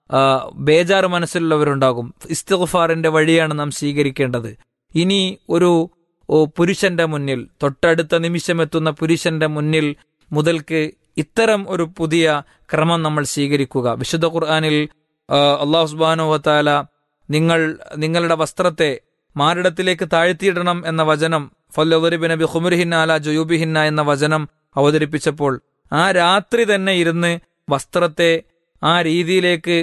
ബേജാറ് മനസ്സിലുള്ളവരുണ്ടാകും. ഇസ്തിഗ്ഫാറിന്റെ വഴിയാണ് നാം സ്വീകരിക്കേണ്ടത്. ഇനി ഒരു പുരുഷന്റെ മുന്നിൽ, തൊട്ടടുത്ത നിമിഷമെത്തുന്ന പുരുഷന്റെ മുന്നിൽ മുതൽക്ക് ഇത്തരം ഒരു പുതിയ ക്രമം നമ്മൾ സ്വീകരിക്കുക. വിശുദ്ധ ഖുർആനിൽ അല്ലാഹു സുബ്ഹാനഹു വ തആല നിങ്ങളുടെ വസ്ത്രത്തെ മാറിടത്തിലേക്ക് താഴ്ത്തിയിടണം എന്ന വചനം, ഫല്യദ്രിബ്ന ബിഖുമുരിഹിന്ന അലാ ജുയൂബിഹിന്ന എന്ന വചനം അവതരിപ്പിച്ചപ്പോൾ ആ രാത്രി തന്നെ ഇരുന്ന് വസ്ത്രത്തെ ആ രീതിയിലേക്ക്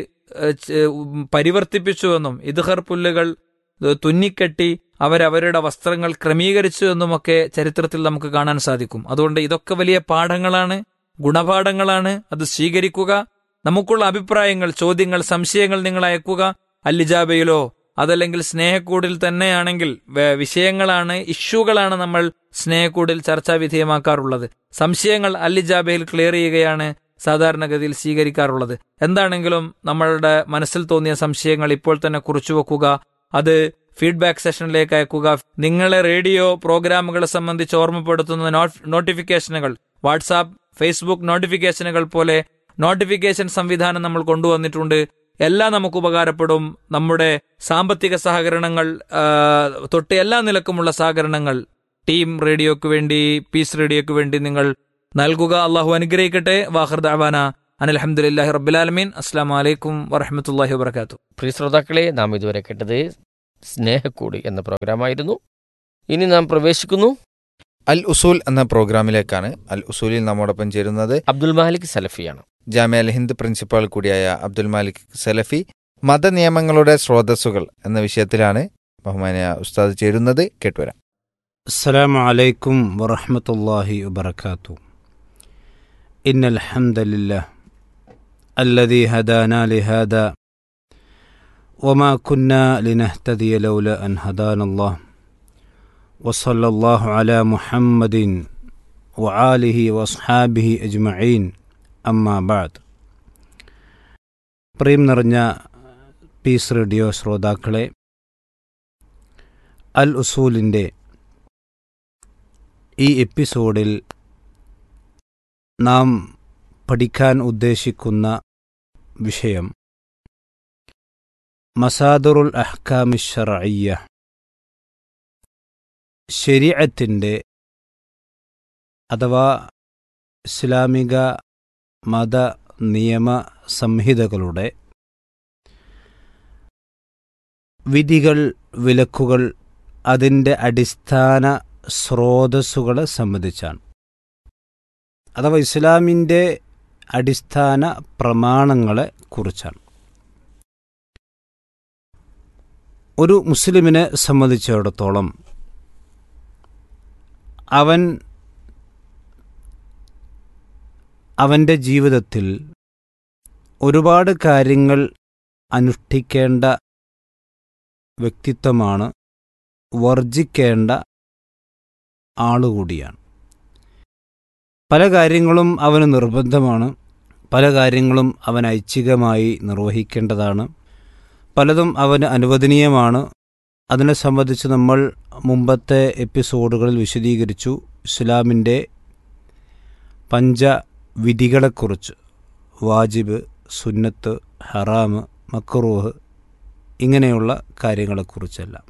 പരിവർത്തിപ്പിച്ചുവെന്നും ഇദ്ഹർ പുല്ലുകൾ തുന്നിക്കെട്ടി അവരവരുടെ വസ്ത്രങ്ങൾ ക്രമീകരിച്ചു എന്നുമൊക്കെ ചരിത്രത്തിൽ നമുക്ക് കാണാൻ സാധിക്കും. അതുകൊണ്ട് ഇതൊക്കെ വലിയ പാഠങ്ങളാണ്, ഗുണപാഠങ്ങളാണ്. അത് സ്വീകരിക്കുക. നമുക്കുള്ള അഭിപ്രായങ്ങൾ, ചോദ്യങ്ങൾ, സംശയങ്ങൾ നിങ്ങൾ അയക്കുക. അല്ലിജാബയിലോ അതല്ലെങ്കിൽ സ്നേഹക്കൂടിൽ തന്നെയാണെങ്കിൽ വിഷയങ്ങളാണ്, ഇഷ്യൂകളാണ് നമ്മൾ സ്നേഹക്കൂടിൽ ചർച്ചാ വിധേയമാക്കാറുള്ളത്. സംശയങ്ങൾ അല്ലിജാബയിൽ ക്ലിയർ ചെയ്യുകയാണ് സാധാരണഗതിയിൽ സ്വീകരിക്കാറുള്ളത്. എന്താണെങ്കിലും നമ്മളുടെ മനസ്സിൽ തോന്നിയ സംശയങ്ങൾ ഇപ്പോൾ തന്നെ കുറിച്ചുവെക്കുക. അത് ഫീഡ്ബാക്ക് സെഷനിലേക്ക് അയക്കുക. നിങ്ങളെ റേഡിയോ പ്രോഗ്രാമുകളെ സംബന്ധിച്ച് ഓർമ്മപ്പെടുത്തുന്ന നോട്ടിഫിക്കേഷനുകൾ, വാട്സാപ്പ്, ഫേസ്ബുക്ക് നോട്ടിഫിക്കേഷനുകൾ പോലെ നോട്ടിഫിക്കേഷൻ സംവിധാനം നമ്മൾ കൊണ്ടുവന്നിട്ടുണ്ട്. എല്ലാം നമുക്ക് ഉപകാരപ്പെടും. നമ്മുടെ സാമ്പത്തിക സഹകരണങ്ങൾ തൊട്ട് എല്ലാ നിലക്കുമുള്ള സഹകരണങ്ങൾ ടീം റേഡിയോക്ക് വേണ്ടി, പീസ് റേഡിയോക്ക് വേണ്ടി നിങ്ങൾ നൽകുക. അള്ളാഹു അനുഗ്രഹിക്കട്ടെ. വാഖിർ ദഅവാന അനിൽ ഹംദുലില്ലാഹി റബ്ബിൽ ആലമീൻ. അസ്സലാമു അലൈക്കും വറഹ്മത്തുള്ളാഹി വബറകാതുഹു. പ്രിയ ശ്രോതാക്കളെ, നാം ഇതുവരെ കേട്ടത് സ്നേഹക്കൂട് എന്ന പ്രോഗ്രാമായിരുന്നു. ഇനി നാം പ്രവേശിക്കുന്നു അൽ ഉസൂൽ എന്ന പ്രോഗ്രാമിലേക്കാണ്. അൽ ഉസൂലിൽ നമ്മോടൊപ്പം ചേരുന്നത് അബ്ദുൽ മാലിക് സലഫിയാണ്. ജാമിഅ അൽ ഹിന്ദ് പ്രിൻസിപ്പാൾ കൂടിയായ അബ്ദുൽ മാലിക് സലഫി. മതനിയമങ്ങളുടെ സ്രോതസ്സുകൾ എന്ന വിഷയത്തിലാണ് ബഹുമാനിയ ഉസ്താദ് ചേരുന്നത്. കേട്ടുവരാം. അസ്സലാമു അലൈക്കും വറഹ്മത്തുള്ളാഹി വബറകാതുഹു. ഇന്നൽ ഹംദലില്ലാഹ് അല്ലദീ ഹദാനാ ലിഹാദാ വമാ കുന്നാ ലിനഹ്തദിയ ലൗലാ അൻ ഹദാനല്ലാഹ് വസല്ലല്ലാഹു അലാ മുഹമ്മദിൻ വആലിഹി വഅസ്ഹാബിഹി അജ്മഈൻ. അമ്മാ ബഅദ്. പ്രിയം നിറഞ്ഞ പീസ് റേഡിയോ ശ്രോതാക്കളെ, അൽ ഉസൂലിൻ്റെ ഈ എപ്പിസോഡിൽ നാം പഠിക്കാൻ ഉദ്ദേശിക്കുന്ന വിഷയം മസാദറുൽ അഹ്കാമി ശർഇയ്യ, ശരീഅത്തിൻ്റെ അഥവാ ഇസ്ലാമിക മത നിയമ സംഹിതകളുടെ വിധികൾ, വിലക്കുകൾ, അതിൻ്റെ അടിസ്ഥാന സ്രോതസ്സുകളെ സംബന്ധിച്ചാണ്. അഥവാ ഇസ്ലാമിൻ്റെ അടിസ്ഥാന പ്രമാണങ്ങളെ കുറിച്ചാണ്. ഒരു മുസ്ലിമിനെ സംബന്ധിച്ചിടത്തോളം അവൻ്റെ ജീവിതത്തിൽ ഒരുപാട് കാര്യങ്ങൾ അനുഷ്ഠിക്കേണ്ട വ്യക്തിത്വമാണ്, വർജിക്കേണ്ട ആളുകൂടിയാണ്. പല കാര്യങ്ങളും അവന് നിർബന്ധമാണ്, പല കാര്യങ്ങളും അവൻ ഐച്ഛികമായി നിർവഹിക്കേണ്ടതാണ്, പലതും അവന് അനുവദനീയമാണ്. അതിനെ സംബന്ധിച്ച് നമ്മൾ മുമ്പത്തെ എപ്പിസോഡുകളിൽ വിശദീകരിച്ചു. ഇസ്ലാമിൻ്റെ പഞ്ചവിധികളെക്കുറിച്ച്, വാജിബ്, സുന്നത്ത്, ഹറാമ്, മക്റൂഹ്, ഇങ്ങനെയുള്ള കാര്യങ്ങളെക്കുറിച്ചെല്ലാം.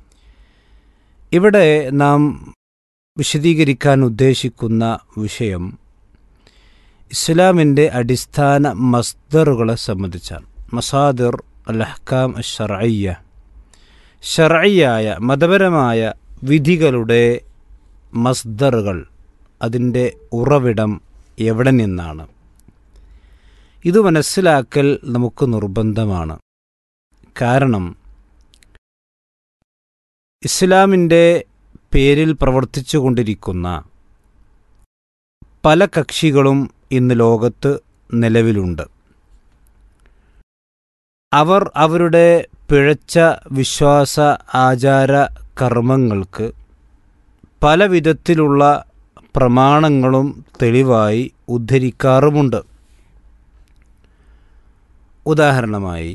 ഇവിടെ നാം വിശദീകരിക്കാൻ ഉദ്ദേശിക്കുന്ന വിഷയം ഇസ്ലാമിൻ്റെ അടിസ്ഥാന മസ്ദറുകളെ സംബന്ധിച്ചാണ്. മസാദിർ അൽ അഹ്കാം അശ്ശർഇയ്യ, ശർഇയ്യായ മതപരമായ വിധികളുടെ മസ്ദറുകൾ, അതിൻ്റെ ഉറവിടം എവിടെ നിന്നാണ്? ഇത് മനസ്സിലാക്കൽ നമുക്ക് നിർബന്ധമാണ്. കാരണം ഇസ്ലാമിൻ്റെ പേരിൽ പ്രവർത്തിച്ചു കൊണ്ടിരിക്കുന്ന പല കക്ഷികളും ഇന്ന് ലോകത്ത് നിലവിലുണ്ട്. അവർ അവരുടെ പിഴച്ച വിശ്വാസ ആചാര കർമ്മങ്ങൾക്ക് പല വിധത്തിലുള്ള പ്രമാണങ്ങളും തെളിവായി ഉദ്ധരിക്കാറുമുണ്ട്. ഉദാഹരണമായി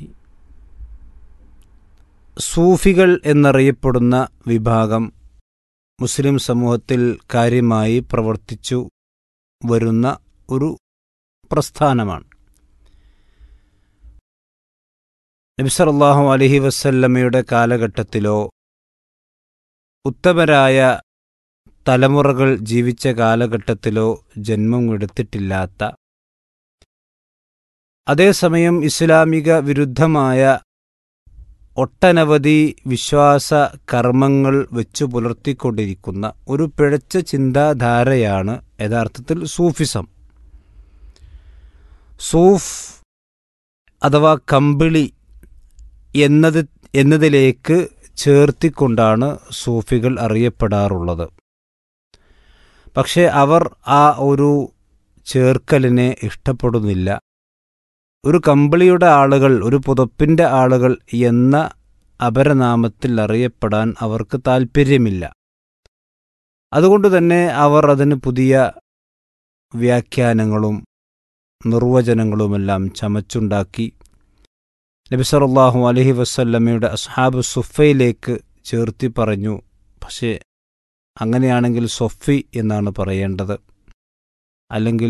സൂഫികൾ എന്നറിയപ്പെടുന്ന വിഭാഗം മുസ്ലിം സമൂഹത്തിൽ കാര്യമായി പ്രവർത്തിച്ചു വരുന്ന ഒരു പ്രസ്ഥാനമാണ്. നബി സല്ലല്ലാഹു അലൈഹി വസല്ലമയുടെ കാലഘട്ടത്തിലോ ഉത്തമരായ തലമുറകൾ ജീവിച്ച കാലഘട്ടത്തിലോ ജന്മം എടുത്തിട്ടില്ലാത്ത, അതേസമയം ഇസ്ലാമിക വിരുദ്ധമായ ഒട്ടനവധി വിശ്വാസ കർമ്മങ്ങൾ വെച്ചു പുലർത്തിക്കൊണ്ടിരിക്കുന്ന ഒരു പിഴച്ച ചിന്താധാരയാണ് യഥാർത്ഥത്തിൽ സൂഫിസം. സൂഫ് അഥവാ കമ്പിളി എന്നതിലേക്ക് ചേർത്തിക്കൊണ്ടാണ് സൂഫികൾ അറിയപ്പെടാറുള്ളത്. പക്ഷേ അവർ ആ ഒരു ചേർക്കലിനെ ഇഷ്ടപ്പെടുന്നില്ല. ഒരു കമ്പിളിയുടെ ആളുകൾ, ഒരു പുതപ്പിൻ്റെ ആളുകൾ എന്ന അപരനാമത്തിൽ അറിയപ്പെടാൻ അവർക്ക് താൽപ്പര്യമില്ല. അതുകൊണ്ട് തന്നെ അവർ അതിന് പുതിയ വ്യാഖ്യാനങ്ങളും നിർവചനങ്ങളുമെല്ലാം ചമച്ചുണ്ടാക്കി നബി സല്ലല്ലാഹു അലൈഹി വസല്ലമയുടെ അസ്ഹാബ് സുഫയിലേക്ക് ചേർത്തി പറഞ്ഞു. പക്ഷേ അങ്ങനെയാണെങ്കിൽ സൊഫി എന്നാണ് പറയേണ്ടത്, അല്ലെങ്കിൽ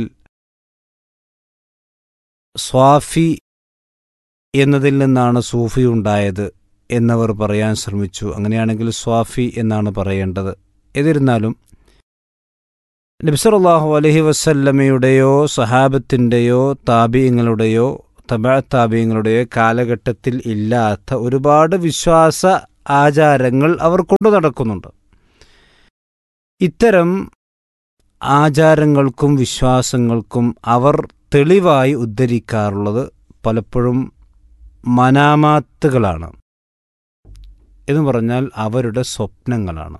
സ്വാഫി എന്നതിൽ നിന്നാണ് സൂഫി ഉണ്ടായത് എന്നവർ പറയാൻ ശ്രമിച്ചു. അങ്ങനെയാണെങ്കിൽ സ്വാഫി എന്നാണ് പറയേണ്ടത്. എന്നിരുന്നാലും നബി സല്ലല്ലാഹു അലൈഹി വസല്ലമയുടെയോ സഹാബത്തിൻ്റെയോ താബിഈങ്ങളുടെയോ തബഅ താബിഈങ്ങളുടെയോ കാലഘട്ടത്തിൽ ഇല്ലാത്ത ഒരുപാട് വിശ്വാസ ആചാരങ്ങൾ അവർ കൊണ്ടു നടക്കുന്നുണ്ട്. ഇത്തരം ആചാരങ്ങൾക്കും വിശ്വാസങ്ങൾക്കും അവർ തെളിവായി ഉദ്ധരിക്കാറുള്ളത് പലപ്പോഴും മനാമാത്തുകളാണ്. എന്ന് പറഞ്ഞാൽ അവരുടെ സ്വപ്നങ്ങളാണ്.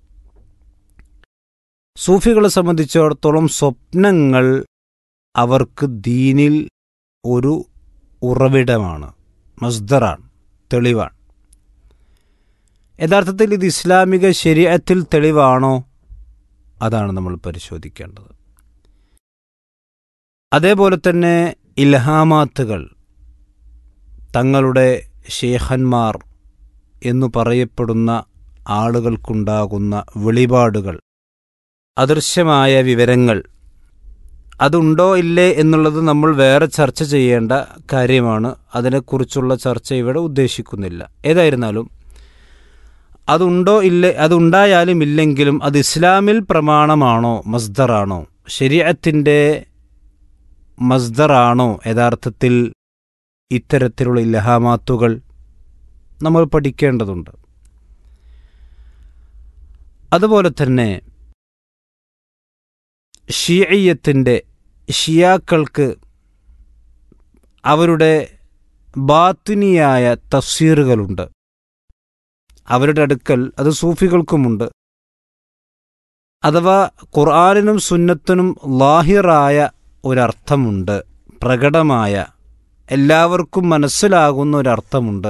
സൂഫികളെ സംബന്ധിച്ചിടത്തോളം സ്വപ്നങ്ങൾ അവർക്ക് ദീനിൽ ഒരു ഉറവിടമാണ്, മസ്ദറാണ്, തെളിവാണ്. യഥാർത്ഥത്തിൽ ഇത് ഇസ്ലാമിക ശരീഅത്തിൽ തെളിവാണോ? അതാണ് നമ്മൾ പരിശോധിക്കേണ്ടത്. അതേപോലെ തന്നെ ഇൽഹാമാത്തുകൾ, തങ്ങളുടെ ശേഖന്മാർ എന്നു പറയപ്പെടുന്ന ആളുകൾക്കുണ്ടാകുന്ന വെളിപാടുകൾ, അദൃശ്യമായ വിവരങ്ങൾ, അതുണ്ടോ ഇല്ലേ എന്നുള്ളത് നമ്മൾ വേറെ ചർച്ച ചെയ്യേണ്ട കാര്യമാണ്. അതിനെക്കുറിച്ചുള്ള ചർച്ച ഇവിടെ ഉദ്ദേശിക്കുന്നില്ല. ഏതായിരുന്നാലും അതുണ്ടോ ഇല്ലേ, അതുണ്ടായാലും ഇല്ലെങ്കിലും അത് ഇസ്ലാമിൽ പ്രമാണമാണോ, മസ്ദറാണോ, ശരീഅത്തിൻ്റെ മസ്ദറാണോ യഥാർത്ഥത്തിൽ ഇത്തരത്തിലുള്ള ഇൽഹാമാത്തുകൾ നമ്മൾ പഠിക്കേണ്ടതുണ്ട്. അതുപോലെ തന്നെ ഷിയാക്കൾക്ക് അവരുടെ ബാത്തിനിയായ തഫ്സീറുകളുണ്ട്. അവരുടെ അടുക്കൽ അത് സൂഫികൾക്കുമുണ്ട്. അഥവാ ഖുർആനിനും സുന്നത്തിനും ലാഹിറായ ഒരർത്ഥമുണ്ട്, പ്രകടമായ എല്ലാവർക്കും മനസ്സിലാകുന്ന ഒരർത്ഥമുണ്ട്.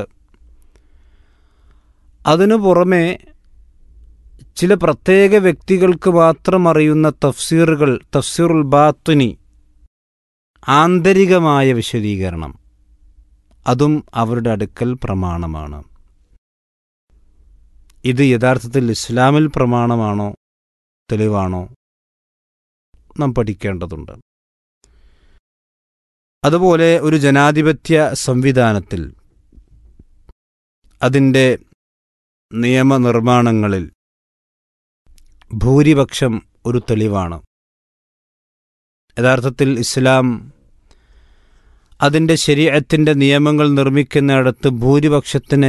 അതിനു പുറമെ ചില പ്രത്യേക വ്യക്തികൾക്ക് മാത്രം അറിയുന്ന തഫ്സീറുകൾ, തഫ്സീറുൽ ബാത്തിനി, ആന്തരികമായ വിശദീകരണം, അതും അവരുടെ അടുക്കൽ പ്രമാണമാണ്. ഇത് യഥാർത്ഥത്തിൽ ഇസ്ലാമിൽ പ്രമാണമാണോ, തെളിവാണോ, നാം പഠിക്കേണ്ടതുണ്ട്. അതുപോലെ ഒരു ജനാധിപത്യ സംവിധാനത്തിൽ അതിൻ്റെ നിയമനിർമ്മാണങ്ങളിൽ ഭൂരിപക്ഷം ഒരു തെളിവാണ്. യഥാർത്ഥത്തിൽ ഇസ്ലാം അതിൻ്റെ ശരീഅത്തിൻ്റെ നിയമങ്ങൾ നിർമ്മിക്കുന്നിടത്ത് ഭൂരിപക്ഷത്തിന്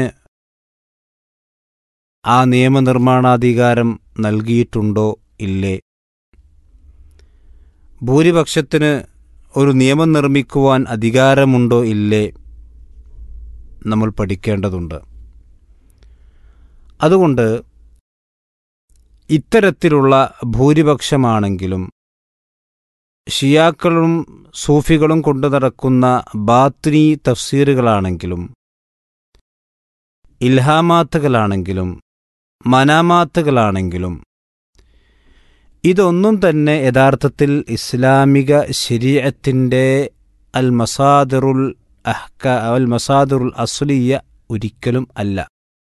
ആ നിയമനിർമ്മാണാധികാരം നൽകിയിട്ടുണ്ടോ ഇല്ലേ? ഭൂരിപക്ഷത്തിന് ഒരു നിയമം നിർമ്മിക്കുവാൻ അധികാരമുണ്ടോ ഇല്ലേ? നമ്മൾ പഠിക്കേണ്ടതുണ്ട്. അതുകൊണ്ട് ഇത്തരത്തിലുള്ള ഭൂരിപക്ഷമാണെങ്കിലും ഷിയാക്കളും സൂഫികളും കൊണ്ടു നടക്കുന്ന ബാത്തിനി തഫ്സീറുകളാണെങ്കിലും ഇൽഹാമാത്തുകളാണെങ്കിലും മനാമാത്തുകളാണെങ്കിലും ഇതൊന്നും തന്നെ യഥാർത്ഥത്തിൽ ഇസ്ലാമിക ശരീഅത്തിൻ്റെ അൽ മസാദിറുൽ അസ്ലിയ ഒരിക്കലും അല്ല.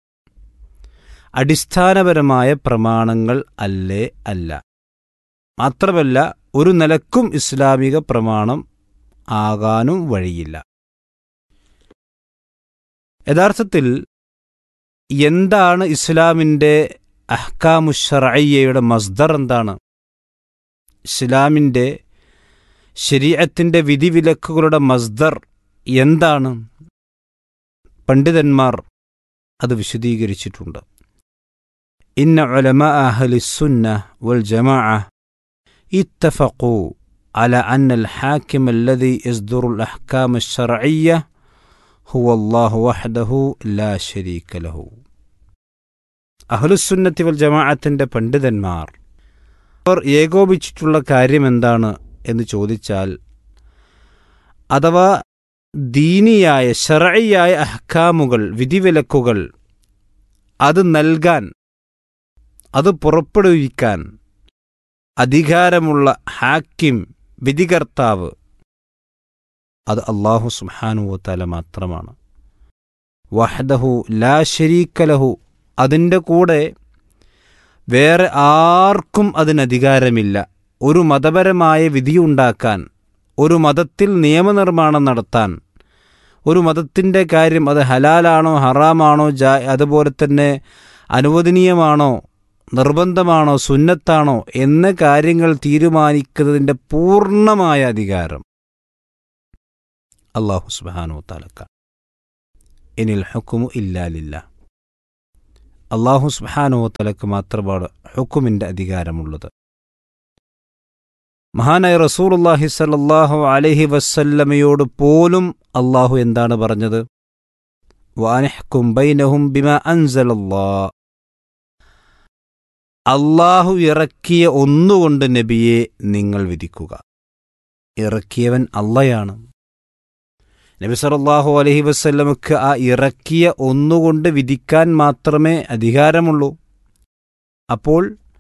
അടിസ്ഥാനപരമായ പ്രമാണങ്ങൾ അല്ല. മാത്രമല്ല ഒരു നിലക്കും ഇസ്ലാമിക പ്രമാണം ആകാനും വഴിയില്ല. യഥാർത്ഥത്തിൽ എന്താണ് ഇസ്ലാമിൻ്റെ അഹ്കാമു ശർഇയ്യയുടെ മസ്ദർ? എന്താണ് ഇസ്ലാമിൻ്റെ ശരീഅത്തിൻ്റെ വിധിവിലക്കുകളുടെ മസ്ദർ എന്താണ്? പണ്ഡിതന്മാർ അത് വിശദീകരിച്ചിട്ടുണ്ട്. ഇന്ന ഉലമാ അഹ്ലി സുന്ന വൽ ജമാഅ ഇത്തഫഖു അല അന്നൽ ഹാകിം അല്ലദി യസ്ദുറുൽ അഹ്കാമ അശ്ശർഇയ്യ ഹുവ അല്ലാഹു വഹ്ദഹു ലാ ശരീക ലഹു. അഹ്ലുസുന്നത്തി വൽ ജമാഅത്തിൻ്റെ പണ്ഡിതന്മാർ അവർ ഏകോപിച്ചിട്ടുള്ള കാര്യം എന്താണ് എന്ന് ചോദിച്ചാൽ, അഥവാ ദീനിയായ ശർഇയായ അഹ്കാമുകൾ, വിധിവിലക്കുകൾ അത് നൽകാൻ, അത് പുറപ്പെടുവിക്കാൻ അധികാരമുള്ള ഹാക്കിം, വിധികർത്താവ്, അത് അല്ലാഹു സുബ്ഹാനഹു വ തആല മാത്രമാണ്. വഹ്ദഹു ലാ ശരീക ലഹു, അതിൻ്റെ കൂടെ വേറെ ആർക്കും അതിനധികാരമില്ല. ഒരു മതപരമായ വിധിയുണ്ടാക്കാൻ, ഒരു മതത്തിൽ നിയമനിർമ്മാണം നടത്താൻ, ഒരു മതത്തിൻ്റെ കാര്യം അത് ഹലാലാണോ ഹറാമാണോ അതുപോലെ തന്നെ അനുവദനീയമാണോ നിർബന്ധമാണോ സുന്നത്താണോ എന്ന കാര്യങ്ങൾ തീരുമാനിക്കുന്നതിൻ്റെ പൂർണ്ണമായ അധികാരം അല്ലാഹു സുബ്ഹാനഹു വതആലക്കാണ്. ഇനിൽ ഹുക്മു ഇല്ലാ ലില്ലാഹ്. അല്ലാഹു സുബ്ഹാനഹു വതആലക്ക് മാത്രമാണ് ഹുക്മിൻ്റെ അധികാരമുള്ളത്. മഹാനായ റസൂലുള്ളാഹി സ്വല്ലല്ലാഹു അലൈഹി വസല്ലമയോട് പോലും അല്ലാഹു എന്താണ് പറഞ്ഞത്? വഅനിഹ്കും ബൈനഹും ബിമാ അൻസലല്ലാഹ്. അല്ലാഹു ഇറക്കിയ ഒന്നുകൊണ്ട് നബിയെ നിങ്ങൾ വിധിക്കുക. ഇറക്കിയവൻ അള്ളയാണ്. നബി സല്ലല്ലാഹു അലൈഹി വസല്ലമക്ക് ആ ഇറക്കിയ ഒന്നുകൊണ്ട് വിധിക്കാൻ മാത്രമേ അധികാരമുള്ളൂ. അപ്പോൾ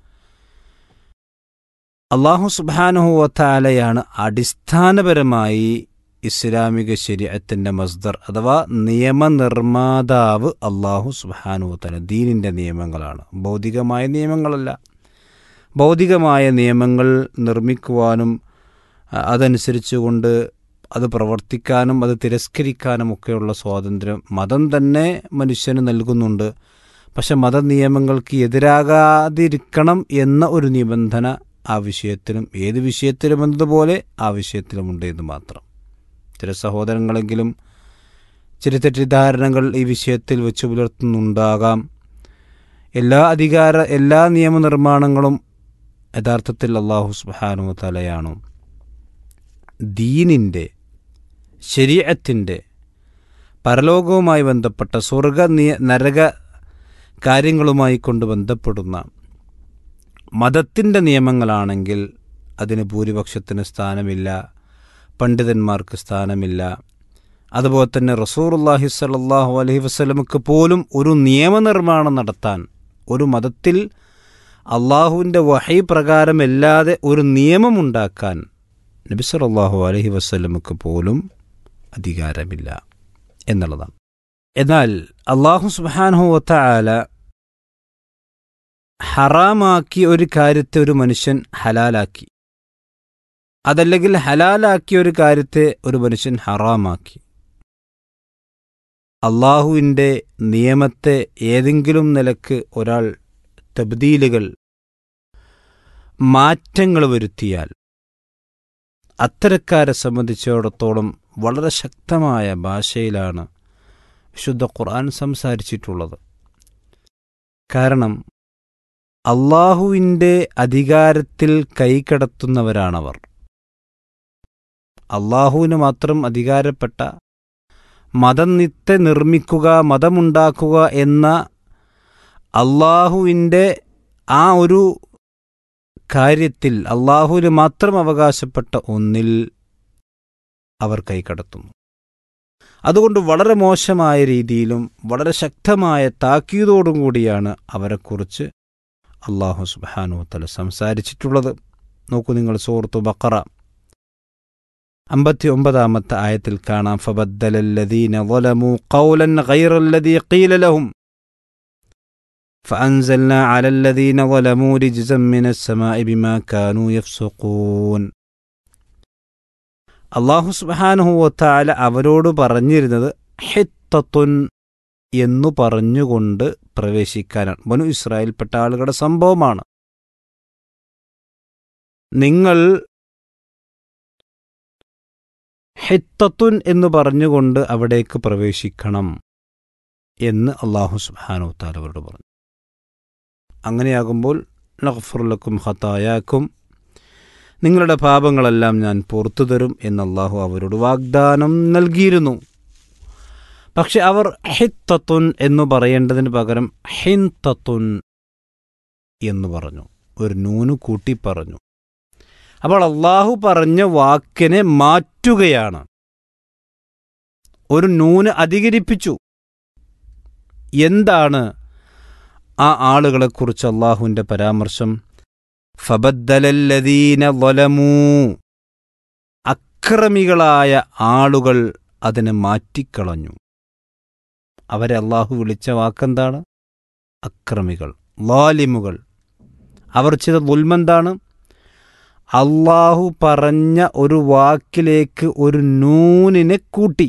അല്ലാഹു സുബ്ഹാനഹു വതആലയാണ് അടിസ്ഥാനപരമായി ഇസ്ലാമിക ശരീഅത്തിന്റെ മസ്ദർ അഥവാ നിയമനിർമ്മാതാവ്. അല്ലാഹു സുബ്ഹാനഹു വതആല ദീനിൻ്റെ നിയമങ്ങളാണ്, ഭൗതികമായ നിയമങ്ങളല്ല. ഭൗതികമായ നിയമങ്ങൾ നിർമ്മിക്കുവാനും അതനുസരിച്ചുകൊണ്ട് അത് പ്രവർത്തിക്കാനും അത് തിരസ്കരിക്കാനും ഒക്കെയുള്ള സ്വാതന്ത്ര്യം മതം തന്നെ മനുഷ്യന് നൽകുന്നുണ്ട്. പക്ഷെ മതനിയമങ്ങൾക്ക് എതിരാകാതിരിക്കണം എന്ന ഒരു നിബന്ധന ആ വിഷയത്തിലും ഏത് വിഷയത്തിലും എന്നതുപോലെ ആ വിഷയത്തിലുമുണ്ട് എന്ന് മാത്രം. ചില സഹോദരങ്ങളെങ്കിലും ചില തെറ്റിദ്ധാരണകൾ ഈ വിഷയത്തിൽ വെച്ച് പുലർത്തുന്നുണ്ടാകാം. എല്ലാ നിയമനിർമ്മാണങ്ങളും യഥാർത്ഥത്തിൽ അല്ലാഹു സുബ്ഹാനഹു വതആലയാണോ ദീനിൻ്റെ ശരീഅത്തിൻ്റെ പരലോകവുമായി ബന്ധപ്പെട്ട സ്വർഗ നരക കാര്യങ്ങളുമായി കൊണ്ട് ബന്ധപ്പെടുന്ന മതത്തിൻ്റെ നിയമങ്ങളാണെങ്കിൽ അതിന് ഭൂരിപക്ഷത്തിന് സ്ഥാനമില്ല, പണ്ഡിതന്മാർക്ക് സ്ഥാനമില്ല. അതുപോലെ തന്നെ റസൂലുള്ളാഹി സ്വല്ലല്ലാഹു അലൈഹി വസല്ലമക്ക് പോലും ഒരു നിയമനിർമ്മാണം നടത്താൻ, ഒരു മതത്തിൽ അള്ളാഹുവിൻ്റെ വഹി പ്രകാരമല്ലാതെ ഒരു നിയമമുണ്ടാക്കാൻ നബി സല്ലല്ലാഹു അലൈഹി വസല്ലമക്ക് പോലും അധികാരമില്ല എന്നുള്ളതാണ്. എന്നാൽ അല്ലാഹു സുബ്ഹാനഹു വതആല ഹറാമാക്കിയ ഒരു കാര്യത്തെ ഒരു മനുഷ്യൻ ഹലാലാക്കി, അതല്ലെങ്കിൽ ഹലാലാക്കിയ ഒരു കാര്യത്തെ ഒരു മനുഷ്യൻ ഹറാമാക്കി. അള്ളാഹുവിൻ്റെ നിയമത്തെ ഏതെങ്കിലും നിലക്ക് ഒരാൾ തബ്ദീലുകൾ മാറ്റങ്ങൾ വരുത്തിയാൽ അത്തരക്കാരെ സംബന്ധിച്ചിടത്തോളം വളരെ ശക്തമായ ഭാഷയിലാണ് വിശുദ്ധ ഖുർആൻ സംസാരിച്ചിട്ടുള്ളത്. കാരണം അള്ളാഹുവിൻ്റെ അധികാരത്തിൽ കൈകടത്തുന്നവരാണവർ. അള്ളാഹുവിന് മാത്രം അധികാരപ്പെട്ട മതത്തെ നിർമ്മിക്കുക, മതമുണ്ടാക്കുക എന്ന അള്ളാഹുവിൻ്റെ ആ ഒരു കാര്യത്തിൽ അള്ളാഹുവിന് മാത്രം അവകാശപ്പെട്ട ഒന്നിൽ അവർ കൈകടത്തുന്നു. അതുകൊണ്ട് വളരെ മോശമായ രീതിയിലും വളരെ ശക്തമായ താക്കീതോടും കൂടിയാണ് അവരെക്കുറിച്ച് അല്ലാഹു സുബ്ഹാനഹു വതആല സംസാരിച്ചിട്ടുള്ളത്. നോക്കൂ നിങ്ങൾ, സൂറത്തു ബഖറ 59-ാമത്തെ ആയത്തിൽ കാണാം, ഫബദ്ദലല്ലദീന ളലമൂ ഖൗലൻ ഗൈറല്ലദീ ഖീല ലഹും ഫഅൻസൽനാ അലല്ലദീന ളലമൂ റിജ്സൻ മിനസ്സമാഇ ബിമാ കാനൂ യഫ്സുഖൂൻ. അല്ലാഹു സുബ്ഹാനഹു വതആല അവരോട് പറഞ്ഞിരുന്നത് ഹിത്തത്തുൻ എന്നു പറഞ്ഞുകൊണ്ട് പ്രവേശിക്കാനാണ്. ബനു ഇസ്രായേൽപ്പെട്ട ആളുകളുടെ സംഭവമാണ്. നിങ്ങൾ ഹിത്തത്തുൻ എന്ന് പറഞ്ഞുകൊണ്ട് അവിടേക്ക് പ്രവേശിക്കണം എന്ന് അല്ലാഹു സുബ്ഹാനഹു വതആല അവരോട് പറഞ്ഞു. അങ്ങനെയാകുമ്പോൾ നഗ്ഫിർ ലക്കും ഖതായാക്കും, നിങ്ങളുടെ പാപങ്ങളെല്ലാം ഞാൻ പുറത്തു തരും എന്ന് അല്ലാഹു അവരോട് വാഗ്ദാനം നൽകിയിരുന്നു. പക്ഷെ അവർ ഹിത്തത്തുൻ എന്ന് പറയേണ്ടതിന് പകരം ഹിൻതത്തുൻ എന്ന് പറഞ്ഞു, ഒരു നൂന് കൂട്ടി പറഞ്ഞു. അപ്പോൾ അല്ലാഹു പറഞ്ഞ വാക്കിനെ മാറ്റുകയാണ്, ഒരു നൂന് അധികരിപ്പിച്ചു. എന്താണ് ആ ആളുകളെക്കുറിച്ച് അല്ലാഹുവിൻ്റെ പരാമർശം? ഫബദ്ദലല്ലദീന ളലമൂ, അക്രമികളായ ആളുകൾ അതിനെ മാറ്റിക്കളഞ്ഞു. അവരെ അല്ലാഹു വിളിച്ച വാക്കെന്താണ്? അക്രമികൾ, ളാലിമുകൾ. അവർ ചെയ്ത ദുൽമെന്താണ്? അല്ലാഹു പറഞ്ഞ ഒരു വാക്കിലേക്ക് ഒരു നൂനിനെ കൂട്ടി,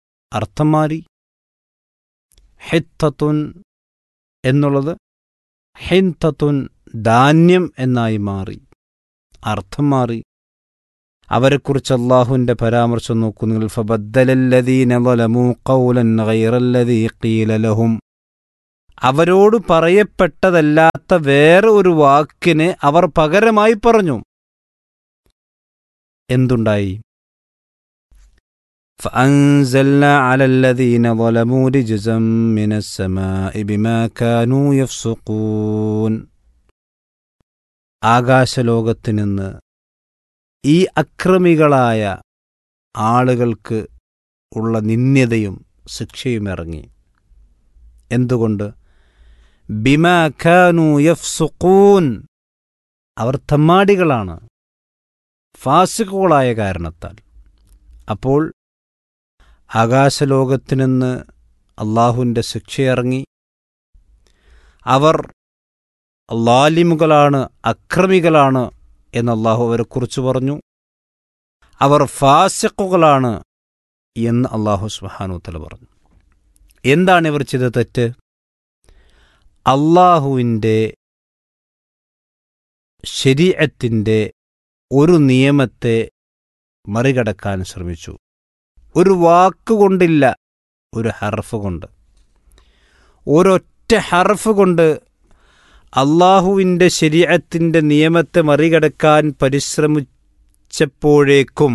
അർത്ഥം മാറി. ഹിത്തത്തുൻ എന്നുള്ളത് ഹിൻതത്തുൻ ധാന്യം എന്നായി മാറി, അർത്ഥം മാറി. അവരെക്കുറിച്ച് അള്ളാഹുവിൻ്റെ പരാമർശം നോക്കൂ നിങ്ങൾ. ഫബദ്ദലല്ലദീന ളലമൂ ഖൗലൻ ഗൈറല്ലദീ ഖീല ലഹും, അവരോട് പറയപ്പെട്ടതല്ലാത്ത വേറെ ഒരു വാക്കിനെ അവർ പകരമായി പറഞ്ഞു. എന്തുണ്ടായി? فأنزلنا على الذين ظلموا رجزا من السماء بما كانوا يفسقون. ആകാശലോകത്ത് നിന്ന് ഈ അക്രമികളായ ആളുകൾക്ക് ഉള്ള നിന്ദ്യതയും ശിക്ഷയും ഇറങ്ങി. എന്തുകൊണ്ട്? ബിമാ കാനൂ യഫ്സുഖൂൻ, അവർ തമ്മാടികളാണ്, ഫാസിഖുകളായ കാരണത്താൽ. അപ്പോൾ ആകാശലോകത്തു നിന്ന് അള്ളാഹുവിൻ്റെ ശിക്ഷയിറങ്ങി. അവർ ലാലിമുകളാണ്, അക്രമികളാണ് എന്ന് അള്ളാഹു അവരെക്കുറിച്ച് പറഞ്ഞു. അവർ ഫാസിഖുകളാണ് എന്ന് അള്ളാഹു സുബ്ഹാനഹു വ തആല പറഞ്ഞു. എന്താണ് ഇവർ ചെയ്ത തെറ്റ്? അള്ളാഹുവിൻ്റെ ശരീഅത്തിൻ്റെ ഒരു നിയമത്തെ മറികടക്കാൻ ശ്രമിച്ചു. ഒരു വാക്കുകൊണ്ടില്ല, ഒരു ഹർഫ് കൊണ്ട്, ഒരൊറ്റ ഹർഫ് കൊണ്ട് അള്ളാഹുവിൻ്റെ ശരീഅത്തിൻ്റെ നിയമത്തെ മറികടക്കാൻ പരിശ്രമിച്ചപ്പോഴേക്കും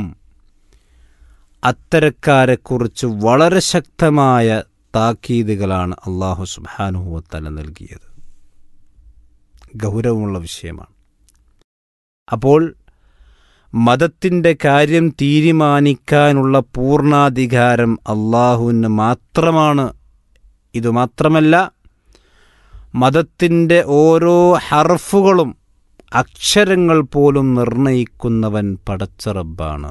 അത്തരക്കാരെക്കുറിച്ച് വളരെ ശക്തമായ താക്കീതുകളാണ് അള്ളാഹു സുബ്ഹാനഹു വ തആല നൽകിയത്. ഗൗരവമുള്ള വിഷയമാണ്. അപ്പോൾ മതത്തിൻ്റെ കാര്യം തീരുമാനിക്കാനുള്ള പൂർണ്ണാധികാരം അള്ളാഹുവിന് മാത്രമാണ്. ഇതുമാത്രമല്ല, മതത്തിൻ്റെ ഓരോ ഹർഫുകളും, അക്ഷരങ്ങൾ പോലും നിർണയിക്കുന്നവൻ പടച്ച റബ്ബാണ്.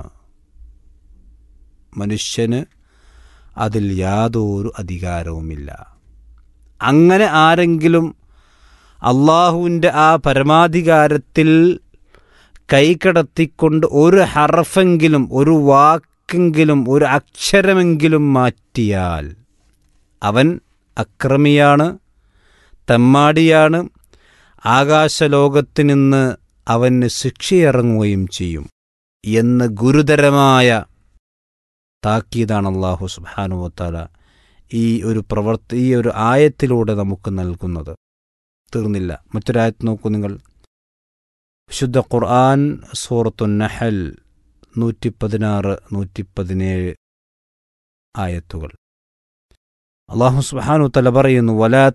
മനുഷ്യന് അതിൽ യാതൊരു അധികാരവുമില്ല. അങ്ങനെ ആരെങ്കിലും അള്ളാഹുവിൻ്റെ ആ പരമാധികാരത്തിൽ കൈകടത്തിക്കൊണ്ട് ഒരു ഹർഫെങ്കിലും, ഒരു വാക്കെങ്കിലും, ഒരു അക്ഷരമെങ്കിലും മാറ്റിയാൽ അവൻ അക്രമിയാണ്, തമ്മാടിയാണ്. ആകാശലോകത്ത് നിന്ന് അവന് ശിക്ഷയിറങ്ങുകയും ചെയ്യും എന്ന് ഗുരുതരമായ താക്കീതാണ് അല്ലാഹു സുബ്ഹാനഹു വ തആല ഈ ഒരു ആയത്തിലൂടെ നമുക്ക് നൽകുന്നത്. തീർന്നില്ല, മറ്റൊരായത്ത് നോക്കൂ നിങ്ങൾ. വിശുദ്ധ ഖുർആൻ സൂറത്തുൻ നഹൽ 116, 117 ആയത്തുകൾ. അല്ലാഹു സുബ്ഹാനഹു വ തആല പറയുന്നു,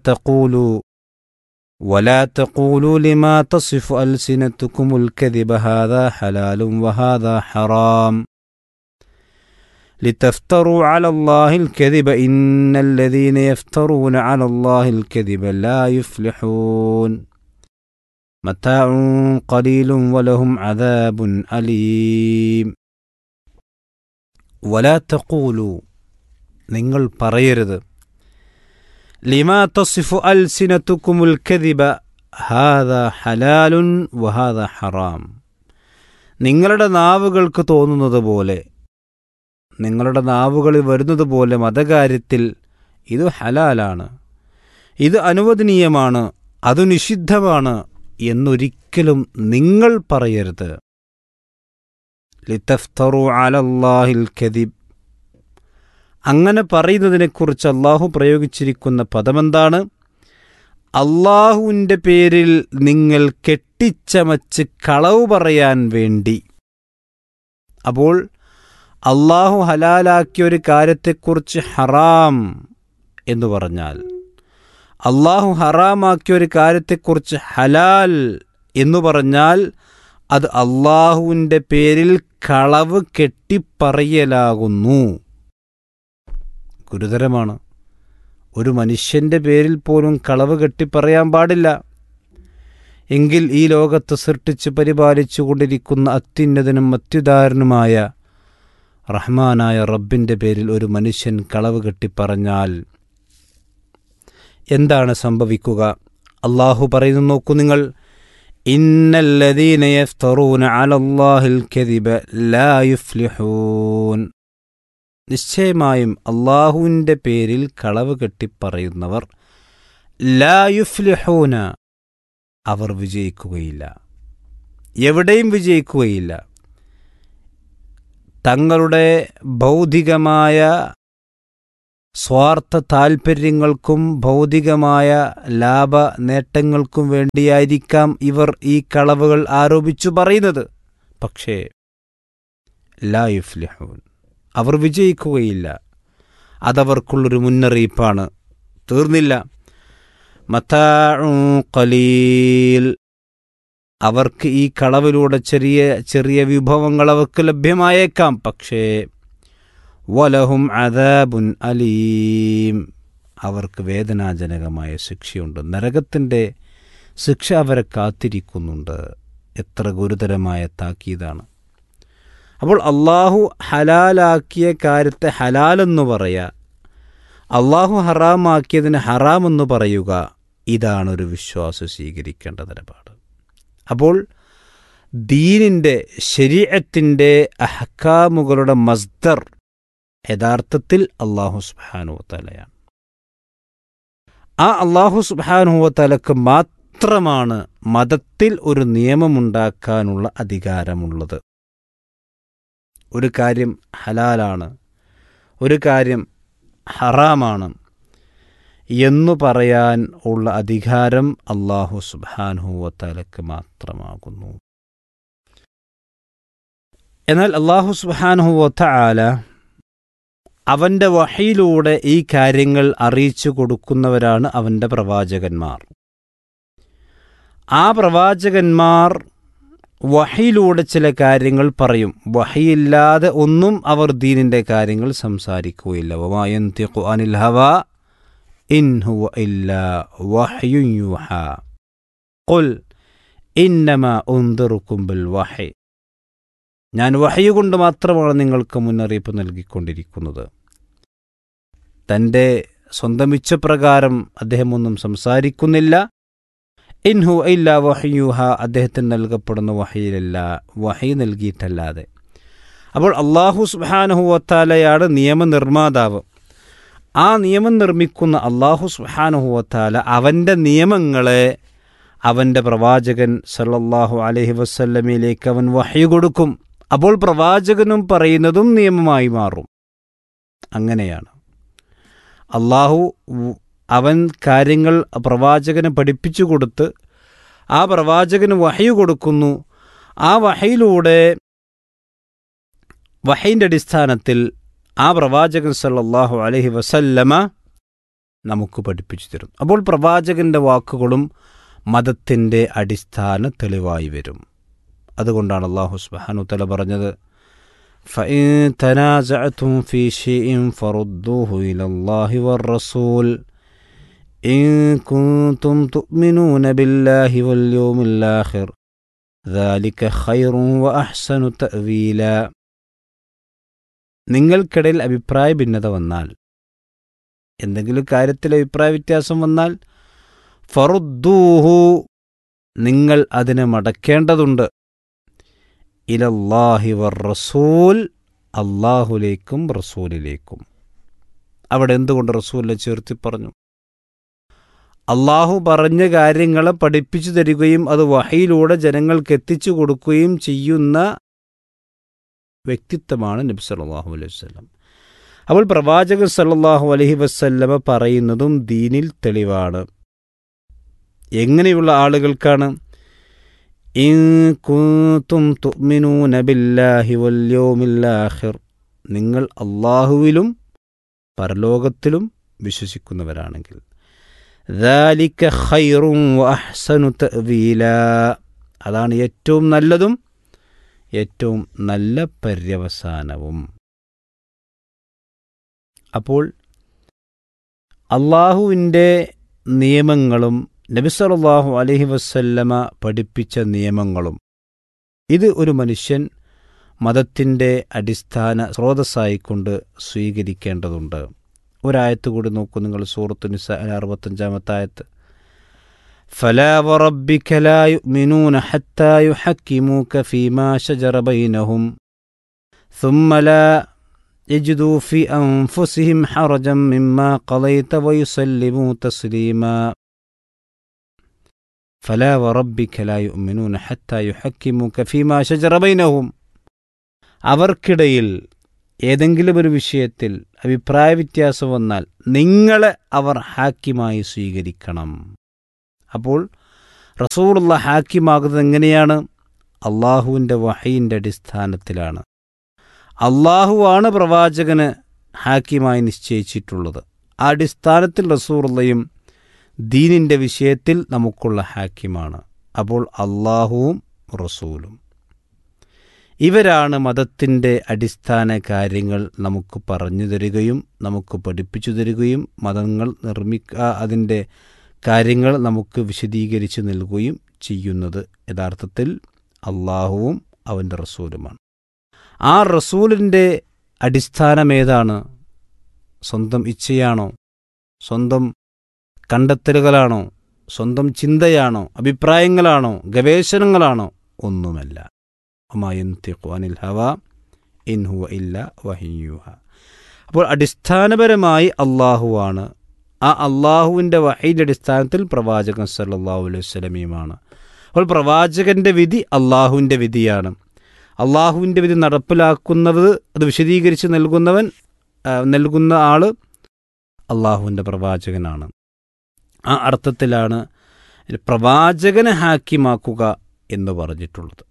ولا تقولوا لما تصف ألسنتكم الكذب هذا حلال وهذا حرام لتفتروا على الله الكذب إن الذين يفترون على الله الكذب لا يفلحون متاع قليل ولهم عذاب أليم. ولا تقولوا, നിങ്ങൾ പറയരുത്, ലിമാ തസിഫു അൽസിനതുകുമുൽ കദിബ ഹാദാ ഹലാലുൻ വഹാദാ ഹറാം. നിങ്ങളുടെ നാവുകൾക്ക് തോന്നുന്നത് പോലെ, നിങ്ങളുടെ നാവുകളിൽ വരുന്നത് പോലെ മതകാര്യത്തിൽ ഇത് ഹലാലാണ്, ഇത് അനുവദനീയമാണ്, അത് നിഷിദ്ധമാണ് എന്നൊരിക്കലും നിങ്ങൾ പറയരുത്. ലിതഫ്തറു അലല്ലാഹിൽ കദിബ്. അങ്ങനെ പറയുന്നതിനെക്കുറിച്ച് അള്ളാഹു പ്രയോഗിച്ചിരിക്കുന്ന പദമെന്താണ്? അള്ളാഹുവിൻ്റെ പേരിൽ നിങ്ങൾ കെട്ടിച്ചമച്ച് കളവ് പറയാൻ വേണ്ടി. അപ്പോൾ അള്ളാഹു ഹലാലാക്കിയ ഒരു കാര്യത്തെക്കുറിച്ച് ഹറാം എന്ന് പറഞ്ഞാൽ, അള്ളാഹു ഹറാമാക്കിയ ഒരു കാര്യത്തെക്കുറിച്ച് ഹലാൽ എന്ന് പറഞ്ഞാൽ, അത് അള്ളാഹുവിൻ്റെ പേരിൽ കളവ് കെട്ടിപ്പറയലാകുന്നു. ഗുരുതരമാണ്. ഒരു മനുഷ്യൻ്റെ പേരിൽ പോലും കളവ് കെട്ടിപ്പറയാൻ പാടില്ല. എങ്കിൽ ഈ ലോകത്ത് സൃഷ്ടിച്ച് പരിപാലിച്ചു കൊണ്ടിരിക്കുന്ന അത്യുന്നതനും അത്യുദാരനുമായ റഹ്മാനായ റബ്ബിൻ്റെ പേരിൽ ഒരു മനുഷ്യൻ കളവ് കെട്ടിപ്പറഞ്ഞാൽ എന്താണ് സംഭവിക്കുക? അള്ളാഹു പറയുന്നു, നോക്കൂ നിങ്ങൾ. ഇന്നല്ലദീന യഫ്തറൂന അലല്ലാഹിൽ കദിബ ലാ യുഫ്ലിഹൂൻ. നിശ്ചയമായും അള്ളാഹുവിൻ്റെ പേരിൽ കളവ് കെട്ടിപ്പറയുന്നവർ ലാ യുഫ്ലിഹൂന, അവർ വിജയിക്കുകയില്ല, എവിടെയും വിജയിക്കുകയില്ല. തങ്ങളുടെ ഭൗതികമായ സ്വാർത്ഥ താൽപ്പര്യങ്ങൾക്കും ഭൗതികമായ ലാഭ നേട്ടങ്ങൾക്കും വേണ്ടിയായിരിക്കാം ഇവർ ഈ കളവുകൾ ആരോപിച്ചു പറയുന്നത്. പക്ഷേ ലാ യുഫ്ലിഹൂൻ, അവർ വിജയിക്കുകയില്ല. അതവർക്കുള്ളൊരു മുന്നറിയിപ്പാണ്. തീർന്നില്ല. മതാഉ ഖലീൽ, അവർക്ക് ഈ കളവിലൂടെ ചെറിയ ചെറിയ വിഭവങ്ങൾ അവർക്ക് ലഭ്യമായേക്കാം. പക്ഷേ വലഹും അദാബുൻ അലീം, അവർക്ക് വേദനാജനകമായ ശിക്ഷയുണ്ട്. നരകത്തിൻ്റെ ശിക്ഷ അവരെ കാത്തിരിക്കുന്നുണ്ട്. എത്ര ഗുരുതരമായ താക്കീതാണ്. അപ്പോൾ അള്ളാഹു ഹലാലാക്കിയ കാര്യത്തെ ഹലാലെന്ന് പറയുക, അള്ളാഹു ഹറാമാക്കിയതിന് ഹറാമെന്ന് പറയുക, ഇതാണൊരു വിശ്വാസം സ്വീകരിക്കേണ്ട നിലപാട്. അപ്പോൾ ദീനിൻ്റെ ശരീഅത്തിൻ്റെ അഹ്കാമുകളുടെ മസ്ദർ യഥാർത്ഥത്തിൽ അള്ളാഹു സുബ്ഹാനഹു വ തആലയാണ്. ആ അള്ളാഹു സുബ്ഹാനഹു വ തആലക്ക് മാത്രമാണ് മതത്തിൽ ഒരു നിയമമുണ്ടാക്കാനുള്ള അധികാരമുള്ളത്. ഒരു കാര്യം ഹലാലാണ്, ഒരു കാര്യം ഹറാമാണ് എന്നു പറയാൻ ഉള്ള അധികാരം അല്ലാഹു സുബ്ഹാനഹു വ തആലക്ക് മാത്രമാകുന്നു. എന്നാൽ അല്ലാഹു സുബ്ഹാനഹു വ തആല അവൻ്റെ വഹയിലൂടെ ഈ കാര്യങ്ങൾ അറിയിച്ചു കൊടുക്കുന്നവരാണ് അവൻ്റെ പ്രവാചകന്മാർ. ആ പ്രവാചകന്മാർ വഹയിലൂടെ ചില കാര്യങ്ങൾ പറയും. വഹയില്ലാതെ ഒന്നും അവർ ദീനിൻ്റെ കാര്യങ്ങൾ സംസാരിക്കുകയില്ല. വമാ യൻതിഖു അനിൽ ഹവാ ഇൻ ഹുവ ഇല്ലാ വഹ്യുൻ യൂഹാ ഖുൽ ഇന്നമാ ഉൻദിറുക്കും ബിൽ വഹി, ഞാൻ വഹയ് കൊണ്ട് മാത്രമാണ് നിങ്ങൾക്ക് മുന്നറിയിപ്പ് നൽകിക്കൊണ്ടിരിക്കുന്നത്. തൻ്റെ സ്വന്തം ഇച്ഛപ്രകാരം അദ്ദേഹം ഒന്നും സംസാരിക്കുന്നില്ല. ഇൻഹു ഇല്ലാ വഹ്യൂഹ, അദ്ദേഹത്തിന് നൽകപ്പെടുന്ന വഹയിലല്ല, വഹയ് നൽകിയിട്ടല്ലാതെ. അപ്പോൾ അല്ലാഹു സുബ്ഹാനഹു വ തആലയാണ് നിയമനിർമ്മാതാവ്. ആ നിയമം നിർമ്മിക്കുന്ന അല്ലാഹു സുബ്ഹാനഹു വ തആല അവൻ്റെ നിയമങ്ങളെ അവൻ്റെ പ്രവാചകൻ സല്ലല്ലാഹു അലൈഹി വസല്ലമയിലേക്ക് അവൻ വഹയ് കൊടുക്കും. അപ്പോൾ പ്രവാചകനും പറയുന്നതും നിയമമായി മാറും. അങ്ങനെയാണ് അല്ലാഹു അവൻ കാര്യങ്ങൾ പ്രവാചകന് പഠിപ്പിച്ചു കൊടുത്ത് ആ പ്രവാചകന് വഹയ് കൊടുക്കുന്നു. ആ വഹയിലൂടെ വഹയിൻ്റെ അടിസ്ഥാനത്തിൽ ആ പ്രവാചകൻ സല്ലല്ലാഹു അലൈഹി വസല്ലമ നമുക്ക് പഠിപ്പിച്ചു തരും. അപ്പോൾ പ്രവാചകൻ്റെ വാക്കുകളും മതത്തിൻ്റെ അടിസ്ഥാന തെളിവായി വരും. അതുകൊണ്ടാണ് അല്ലാഹു സുബ്ഹാനഹു തആല പറഞ്ഞത്, فإن تنازعتم في شيء فردوه إلى الله والرسول إن كنتم تؤمنون بالله واليوم الآخر ذلك خير وأحسن تأويلا. നിങ്ങൾക്കിടയിൽ അഭിപ്രായ ഭിന്നത വന്നാൽ, എന്തെങ്കിലും കാര്യത്തിൽ അഭിപ്രായ വ്യത്യാസം വന്നാൽ, ഫറുദ്ദൂഹു, നിങ്ങൾ അതിനെ മടക്കേണ്ടതുണ്ട്. ഇലല്ലാഹി വർ റസൂൽ, അല്ലാഹുലേക്കും റസൂലിലേക്കും. അവിടെ എന്തുകൊണ്ട് റസൂലിനെ ചേർത്തി പറഞ്ഞു? അല്ലാഹു പറഞ്ഞ കാര്യങ്ങളെ പഠിപ്പിച്ചു തരികയും അത് വഹയിലൂടെ ജനങ്ങൾക്ക് എത്തിച്ചു കൊടുക്കുകയും ചെയ്യുന്ന വ്യക്തിത്വമാണ് നബി സല്ലല്ലാഹു അലൈഹി വസല്ലം. അപ്പോൾ പ്രവാചകൻ സല്ലല്ലാഹു അലൈഹി വസല്ലമ പറയുന്നതും ദീനിൽ തെളിവാണ്. എങ്ങനെയുള്ള ആളുകൾക്കാണ്? ഇൻ കുൻതും തുഅ്മിനൂന ബില്ലാഹി വൽ യൗമിൽ ആഖിർ, നിങ്ങൾ അല്ലാഹുവിലും പരലോകത്തിലും വിശ്വസിക്കുന്നവരാണെങ്കിൽ. ദാലിക ഖൈറുൻ വഅഹ്സനു തഅവീലാ, അതാണ് ഏറ്റവും നല്ലതും ഏറ്റവും നല്ല പര്യവസാനവും. അപ്പോൾ അല്ലാഹുവിൻ്റെ നിയമങ്ങളും നബി സല്ലല്ലാഹു അലൈഹി വസല്ലമ പഠിപ്പിച്ച നിയമങ്ങളും, ഇത് ഒരു മനുഷ്യൻ മതത്തിൻ്റെ അടിസ്ഥാന സ്രോതസ്സായിക്കൊണ്ട് സ്വീകരിക്കേണ്ടതുണ്ട്. ഒരായത്ത് കൂടി നോക്കൂ നിങ്ങൾ, സൂറത്തു നിസാ 65-ാമത്തെ ആയത്ത്. فلا وربك لا يؤمنون حتى يحكموك فيما شجر بينهم ثم لا يجدوا في أنفسهم حرجا مما قضيت ويسلموا تسليما. ഫലാ വറബ്ബിക ലാ യുഅ്മിനൂന ഹത്താ യുഹക്കിമൂക ഫീമാ ശജറ ബൈനഹും. അവർക്കിടയിൽ ഏതെങ്കിലും ഒരു വിഷയത്തിൽ അഭിപ്രായ വ്യത്യാസം വന്നാൽ നിങ്ങളെ അവർ ഹാക്കിമായി സ്വീകരിക്കണം. അപ്പോൾ റസൂലുള്ള ഹാക്കിമാകുന്നത് എങ്ങനെയാണ്? അള്ളാഹുവിൻ്റെ വഹയിൻ്റെ അടിസ്ഥാനത്തിലാണ്. അള്ളാഹുവാണ് പ്രവാചകന് ഹാക്കിമായി നിശ്ചയിച്ചിട്ടുള്ളത്. ആ അടിസ്ഥാനത്തിൽ റസൂലുള്ളയും ദീനിൻ്റെ വിഷയത്തിൽ നമുക്കുള്ള ഹാക്കിമാണ്. അപ്പോൾ അള്ളാഹുവും റസൂലും ഇവരാണ് മതത്തിൻ്റെ അടിസ്ഥാന കാര്യങ്ങൾ നമുക്ക് പറഞ്ഞു തരികയും നമുക്ക് പഠിപ്പിച്ചു തരികയും മതങ്ങൾ അതിൻ്റെ കാര്യങ്ങൾ നമുക്ക് വിശദീകരിച്ച് നൽകുകയും ചെയ്യുന്നത് യഥാർത്ഥത്തിൽ അള്ളാഹുവും അവൻ്റെ റസൂലുമാണ്. ആ റസൂലിൻ്റെ അടിസ്ഥാനമേതാണ്? സ്വന്തം ഇച്ഛയാണോ? സ്വന്തം കണ്ടെത്തലുകളാണോ? സ്വന്തം ചിന്തയാണോ? അഭിപ്രായങ്ങളാണോ? ഗവേഷണങ്ങളാണോ? ഒന്നുമല്ല. അനിൽ ഹവ ഇൻ ഹുവ ഇല്ല വഹിയുഹ. അപ്പോൾ അടിസ്ഥാനപരമായി അള്ളാഹുവാണ്. ആ അള്ളാഹുവിൻ്റെ വഹയിൻ്റെ അടിസ്ഥാനത്തിൽ പ്രവാചകൻ സല്ലല്ലാഹു അലൈഹി വസല്ലമയുമാണ്. അപ്പോൾ പ്രവാചകൻ്റെ വിധി അള്ളാഹുവിൻ്റെ വിധിയാണ്. അള്ളാഹുവിൻ്റെ വിധി നടപ്പിലാക്കുന്നത്, അത് വിശദീകരിച്ച് നൽകുന്ന ആൾ അള്ളാഹുവിൻ്റെ പ്രവാചകനാണ്. ആ അർത്ഥത്തിലാണ് പ്രവാചകനെ ഹാക്കിമാക്കുക എന്ന് പറഞ്ഞിട്ടുള്ളത്.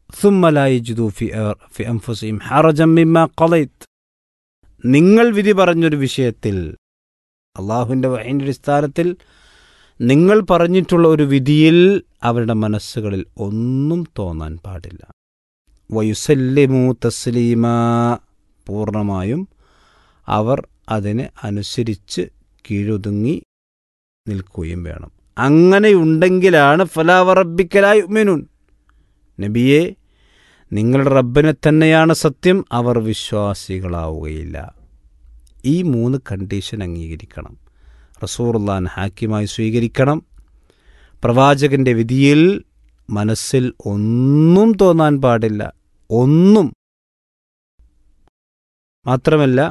നിങ്ങൾ വിധി പറഞ്ഞൊരു വിഷയത്തിൽ, അള്ളാഹുവിൻ്റെ വഹയിൻ്റെ അടിസ്ഥാനത്തിൽ നിങ്ങൾ പറഞ്ഞിട്ടുള്ള ഒരു വിധിയിൽ അവരുടെ മനസ്സുകളിൽ ഒന്നും തോന്നാൻ പാടില്ല. വയുസല്ലിമു തസ്ലീമാ, പൂർണ്ണമായും അവർ അതിനെ അനുസരിച്ച് കീഴൊതുങ്ങി നിൽക്കുകയും വേണം. അങ്ങനെയുണ്ടെങ്കിലാണ് ഫലാ വറബ്ബിക ലാ യുഅ്മിനൂൻ, നബിയെ നിങ്ങളുടെ റബ്ബിനെ തന്നെയാണ് സത്യം, അവർ വിശ്വാസികളാവുകയില്ല. ഈ 3 കണ്ടീഷൻ അംഗീകരിക്കണം. റസൂലുള്ളാഹിനെ ഹാക്കിമായി സ്വീകരിക്കണം. പ്രവാചകൻ്റെ വിധിയിൽ മനസ്സിൽ ഒന്നും തോന്നാൻ പാടില്ല, ഒന്നും. മാത്രമല്ല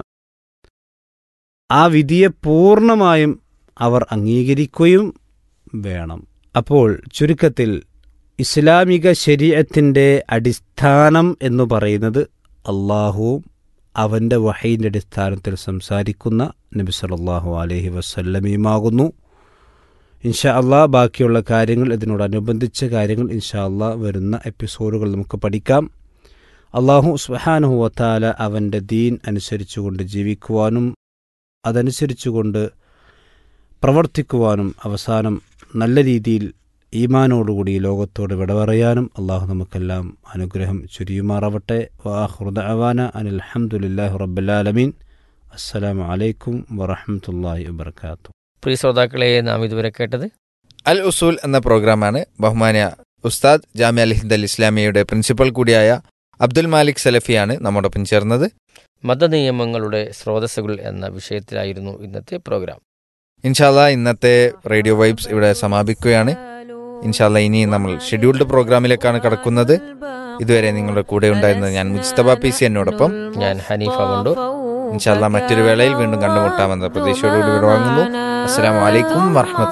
ആ വിധിയെ പൂർണ്ണമായും അവർ അംഗീകരിക്കുകയും വേണം. അപ്പോൾ ചുരുക്കത്തിൽ ഇസ്ലാമിക ശരീഅത്തിൻ്റെ അടിസ്ഥാനം എന്ന് പറയുന്നത് അള്ളാഹുവും അവൻ്റെ വഹയിൻ്റെ അടിസ്ഥാനത്തിൽ സംസാരിക്കുന്ന നബി സല്ലല്ലാഹു അലൈഹി വസല്ലമയുമാകുന്നു. ഇൻഷാ അള്ളാഹ് ബാക്കിയുള്ള കാര്യങ്ങൾ, ഇതിനോടനുബന്ധിച്ച കാര്യങ്ങൾ ഇൻഷാ അള്ളാഹ് വരുന്ന എപ്പിസോഡുകൾ നമുക്ക് പഠിക്കാം. അള്ളാഹു സുബ്ഹാനഹു വ തആല അവൻ്റെ ദീൻ അനുസരിച്ചുകൊണ്ട് ജീവിക്കുവാനും അതനുസരിച്ചുകൊണ്ട് പ്രവർത്തിക്കുവാനും അവസാനം നല്ല രീതിയിൽ ഈമാനോടുകൂടി ലോകത്തോട് വിട പറയാനും അള്ളാഹു നമുക്കെല്ലാം അനുഗ്രഹം ചുരിയുമാറാവട്ടെ. വആഖിറു ദഅവാന അനിൽ ഹംദുലില്ലാഹി റബ്ബിൽ ആലമീൻ. അസ്സലാമു അലൈക്കും വറഹ്മത്തുള്ളാഹി വബറകാതുഹു. പ്രിയ ശ്രോതാക്കളെ, നാം ഇതുവരെ കേട്ടത് അൽ ഉസൂൽ എന്ന പ്രോഗ്രാമാണ്. ബഹുമാന്യ ഉസ്താദ് ജാമിഅ അൽ ഹിന്ദ് അൽ ഇസ്ലാമിയയുടെ പ്രിൻസിപ്പൽ കൂടിയായ അബ്ദുൽ മാലിക് സലഫിയാണ് നമ്മോടൊപ്പം ചേർന്നത്. മതനിയമങ്ങളുടെ സ്രോതസ്സുകൾ എന്ന വിഷയത്തിലായിരുന്നു ഇന്നത്തെ പ്രോഗ്രാം. ഇൻഷാല്ലാ ഇന്നത്തെ റേഡിയോ വൈബ്സ് ഇവിടെ സമാപിക്കുകയാണ്. ഇൻഷാല്ലാ ഇനി നമ്മൾ ഷെഡ്യൂൾഡ് പ്രോഗ്രാമിലേക്കാണ് കടക്കുന്നത്. ഇതുവരെ നിങ്ങളുടെ കൂടെ ഉണ്ടായിരുന്നത് ഞാൻ മുജ്തബ PC, എന്നോടൊപ്പം ഞാൻ ഹനീഫ വണ്ടൂർ. ഇൻഷാല്ലാ മറ്റൊരു വേളയിൽ വീണ്ടും കണ്ടുമുട്ടാമെന്ന പ്രതീക്ഷയോടുകൂടി വിടവാങ്ങുന്നു. അസ്സലാമു അലൈക്കും വറഹ്മത്തുള്ളാഹി.